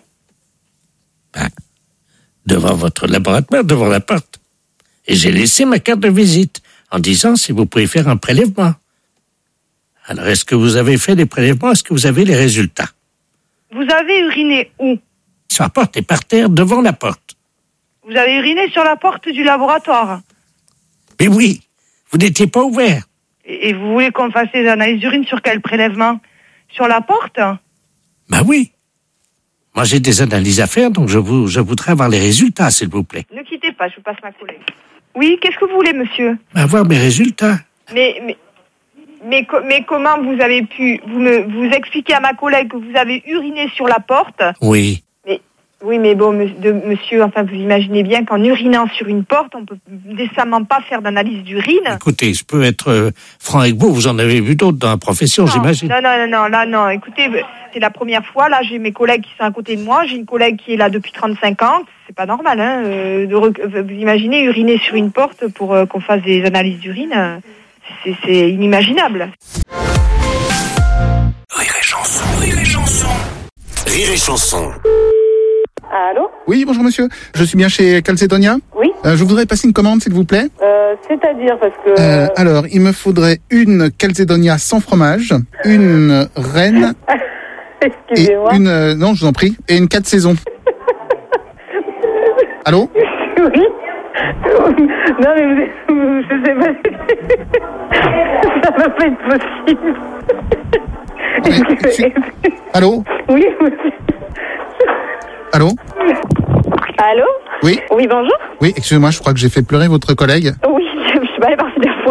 Devant votre laboratoire, devant la porte. Et j'ai laissé ma carte de visite en disant si vous pouvez faire un prélèvement. Alors, est-ce que vous avez fait des prélèvements? Est-ce que vous avez les résultats? Vous avez uriné où? Sur la porte et par terre, devant la porte. Vous avez uriné sur la porte du laboratoire. Mais oui, vous n'étiez pas ouvert. Et, et vous voulez qu'on fasse des analyses d'urine sur quel prélèvement? Sur la porte? Ben oui. Moi, j'ai des analyses à faire, donc je, vous, je voudrais avoir les résultats, s'il vous plaît. Ne quittez pas, je vous passe ma collègue. Oui, qu'est-ce que vous voulez, monsieur? Ben, avoir mes résultats. Mais, mais, mais, co- mais comment vous avez pu vous me vous expliquer à ma collègue que vous avez uriné sur la porte? Oui. Mais oui, mais bon, me- de- monsieur, enfin, vous imaginez bien qu'en urinant sur une porte, on peut décemment pas faire d'analyse d'urine. Écoutez, je peux être euh, franc avec vous, vous en avez vu d'autres dans la profession, Non, j'imagine. Non, non, non, non, là, non. Écoutez, c'est la première fois. Là, j'ai mes collègues qui sont à côté de moi. J'ai une collègue qui est là depuis trente-cinq ans. C'est pas normal, hein. euh, de rec- Vous imaginez uriner sur une porte pour euh, qu'on fasse des analyses d'urine. euh, C'est, c'est inimaginable. Rire et chanson, rire et chanson. Rire et chanson. Allô? Oui, bonjour monsieur. Je suis bien chez Calcedonia. Oui. Euh, je voudrais passer une commande, s'il vous plaît. Euh, c'est-à-dire parce que... Euh, alors, il me faudrait une Calcedonia sans fromage, une reine et Excusez-moi. une... euh, non, je vous en prie. Et une quatre saisons. Allô? Oui. Non mais vous êtes... Je sais pas... Ça va pas être possible. Allô? Oui, monsieur. Allô? Allô? Oui? Oui, bonjour. Oui, excusez-moi, je crois que j'ai fait pleurer votre collègue. Oui, je suis pas allée par la fois.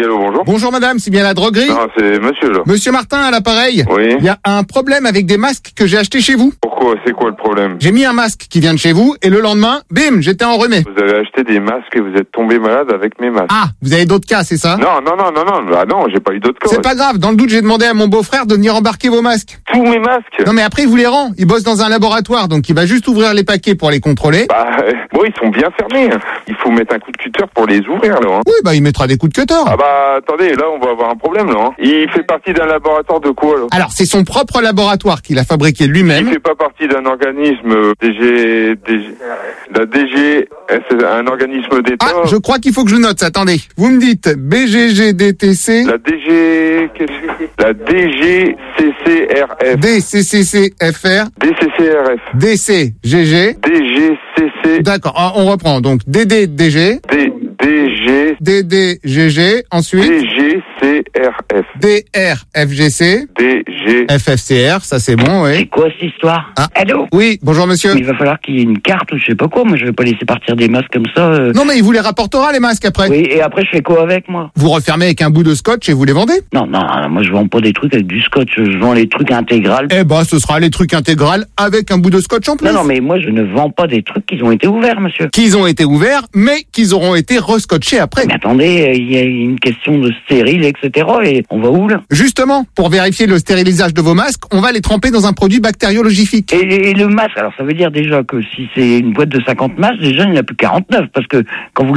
Oui, allô, bonjour. Bonjour madame, c'est bien la droguerie? Non, c'est monsieur, là. Monsieur Martin à l'appareil. Oui. Il y a un problème avec des masques que j'ai achetés chez vous. Pourquoi? C'est quoi le problème? J'ai mis un masque qui vient de chez vous et le lendemain, bim, j'étais en remet. Vous avez acheté des masques et vous êtes tombé malade avec mes masques. Ah, vous avez d'autres cas, c'est ça? Non, non, non, non, non, ah non, j'ai pas eu d'autres cas. C'est pas grave, dans le doute, j'ai demandé à mon beau-frère de venir embarquer vos masques. Tous mes masques? Non mais après, il vous les rend. Il bosse dans un laboratoire, donc il va juste ouvrir les paquets pour les contrôler. Bah, euh, bon, ils sont bien fermés. Il faut mettre un coup de cutter pour les ouvrir, là. Hein. Oui, bah il mettra des coups de cutter. Ah bah, attendez, là, on va avoir un problème, là. Hein. Il fait partie d'un laboratoire de quoi, là? Alors, c'est son propre laboratoire qu'il a fabriqué lui-même. Il fait pas partie d'un organisme D G... D G... La D G... C'est un organisme d'État. Ah, je crois qu'il faut que je le note, attendez. Vous me dites B G G D T C... La D G... La D G C C R F. D C C C F R. D C C R F. D C G G. D G C C. D'accord, on reprend. Donc D D D G. D D G. D D G G. Ensuite. D G C R F. D R F G C. D G. F F C R, ça c'est bon, oui. C'est quoi cette histoire? Ah. Allô? Oui, bonjour monsieur. Il va falloir qu'il y ait une carte ou je sais pas quoi. Moi, je vais pas laisser partir des masques comme ça. Euh... Non, mais il vous les rapportera les masques après. Oui, et après je fais quoi avec moi? Vous refermez avec un bout de scotch et vous les vendez? Non, non, moi je vends pas des trucs avec du scotch. Je vends les trucs intégrales. Eh ben, ce sera les trucs intégrales avec un bout de scotch en plus. Non, non, mais moi je ne vends pas des trucs qui ont été ouverts, monsieur. Qu'ils ont été ouverts, mais qu'ils auront été rescotchés après. Mais attendez, il y a une question de stérile, et cetera. Et on va où là? Justement, pour vérifier le stérilisage de vos masques, on va les tremper dans un produit bactériologique. Et, et le masque, alors ça veut dire déjà que si c'est une boîte de cinquante masques, déjà il n'y en a plus quarante-neuf, parce que quand vous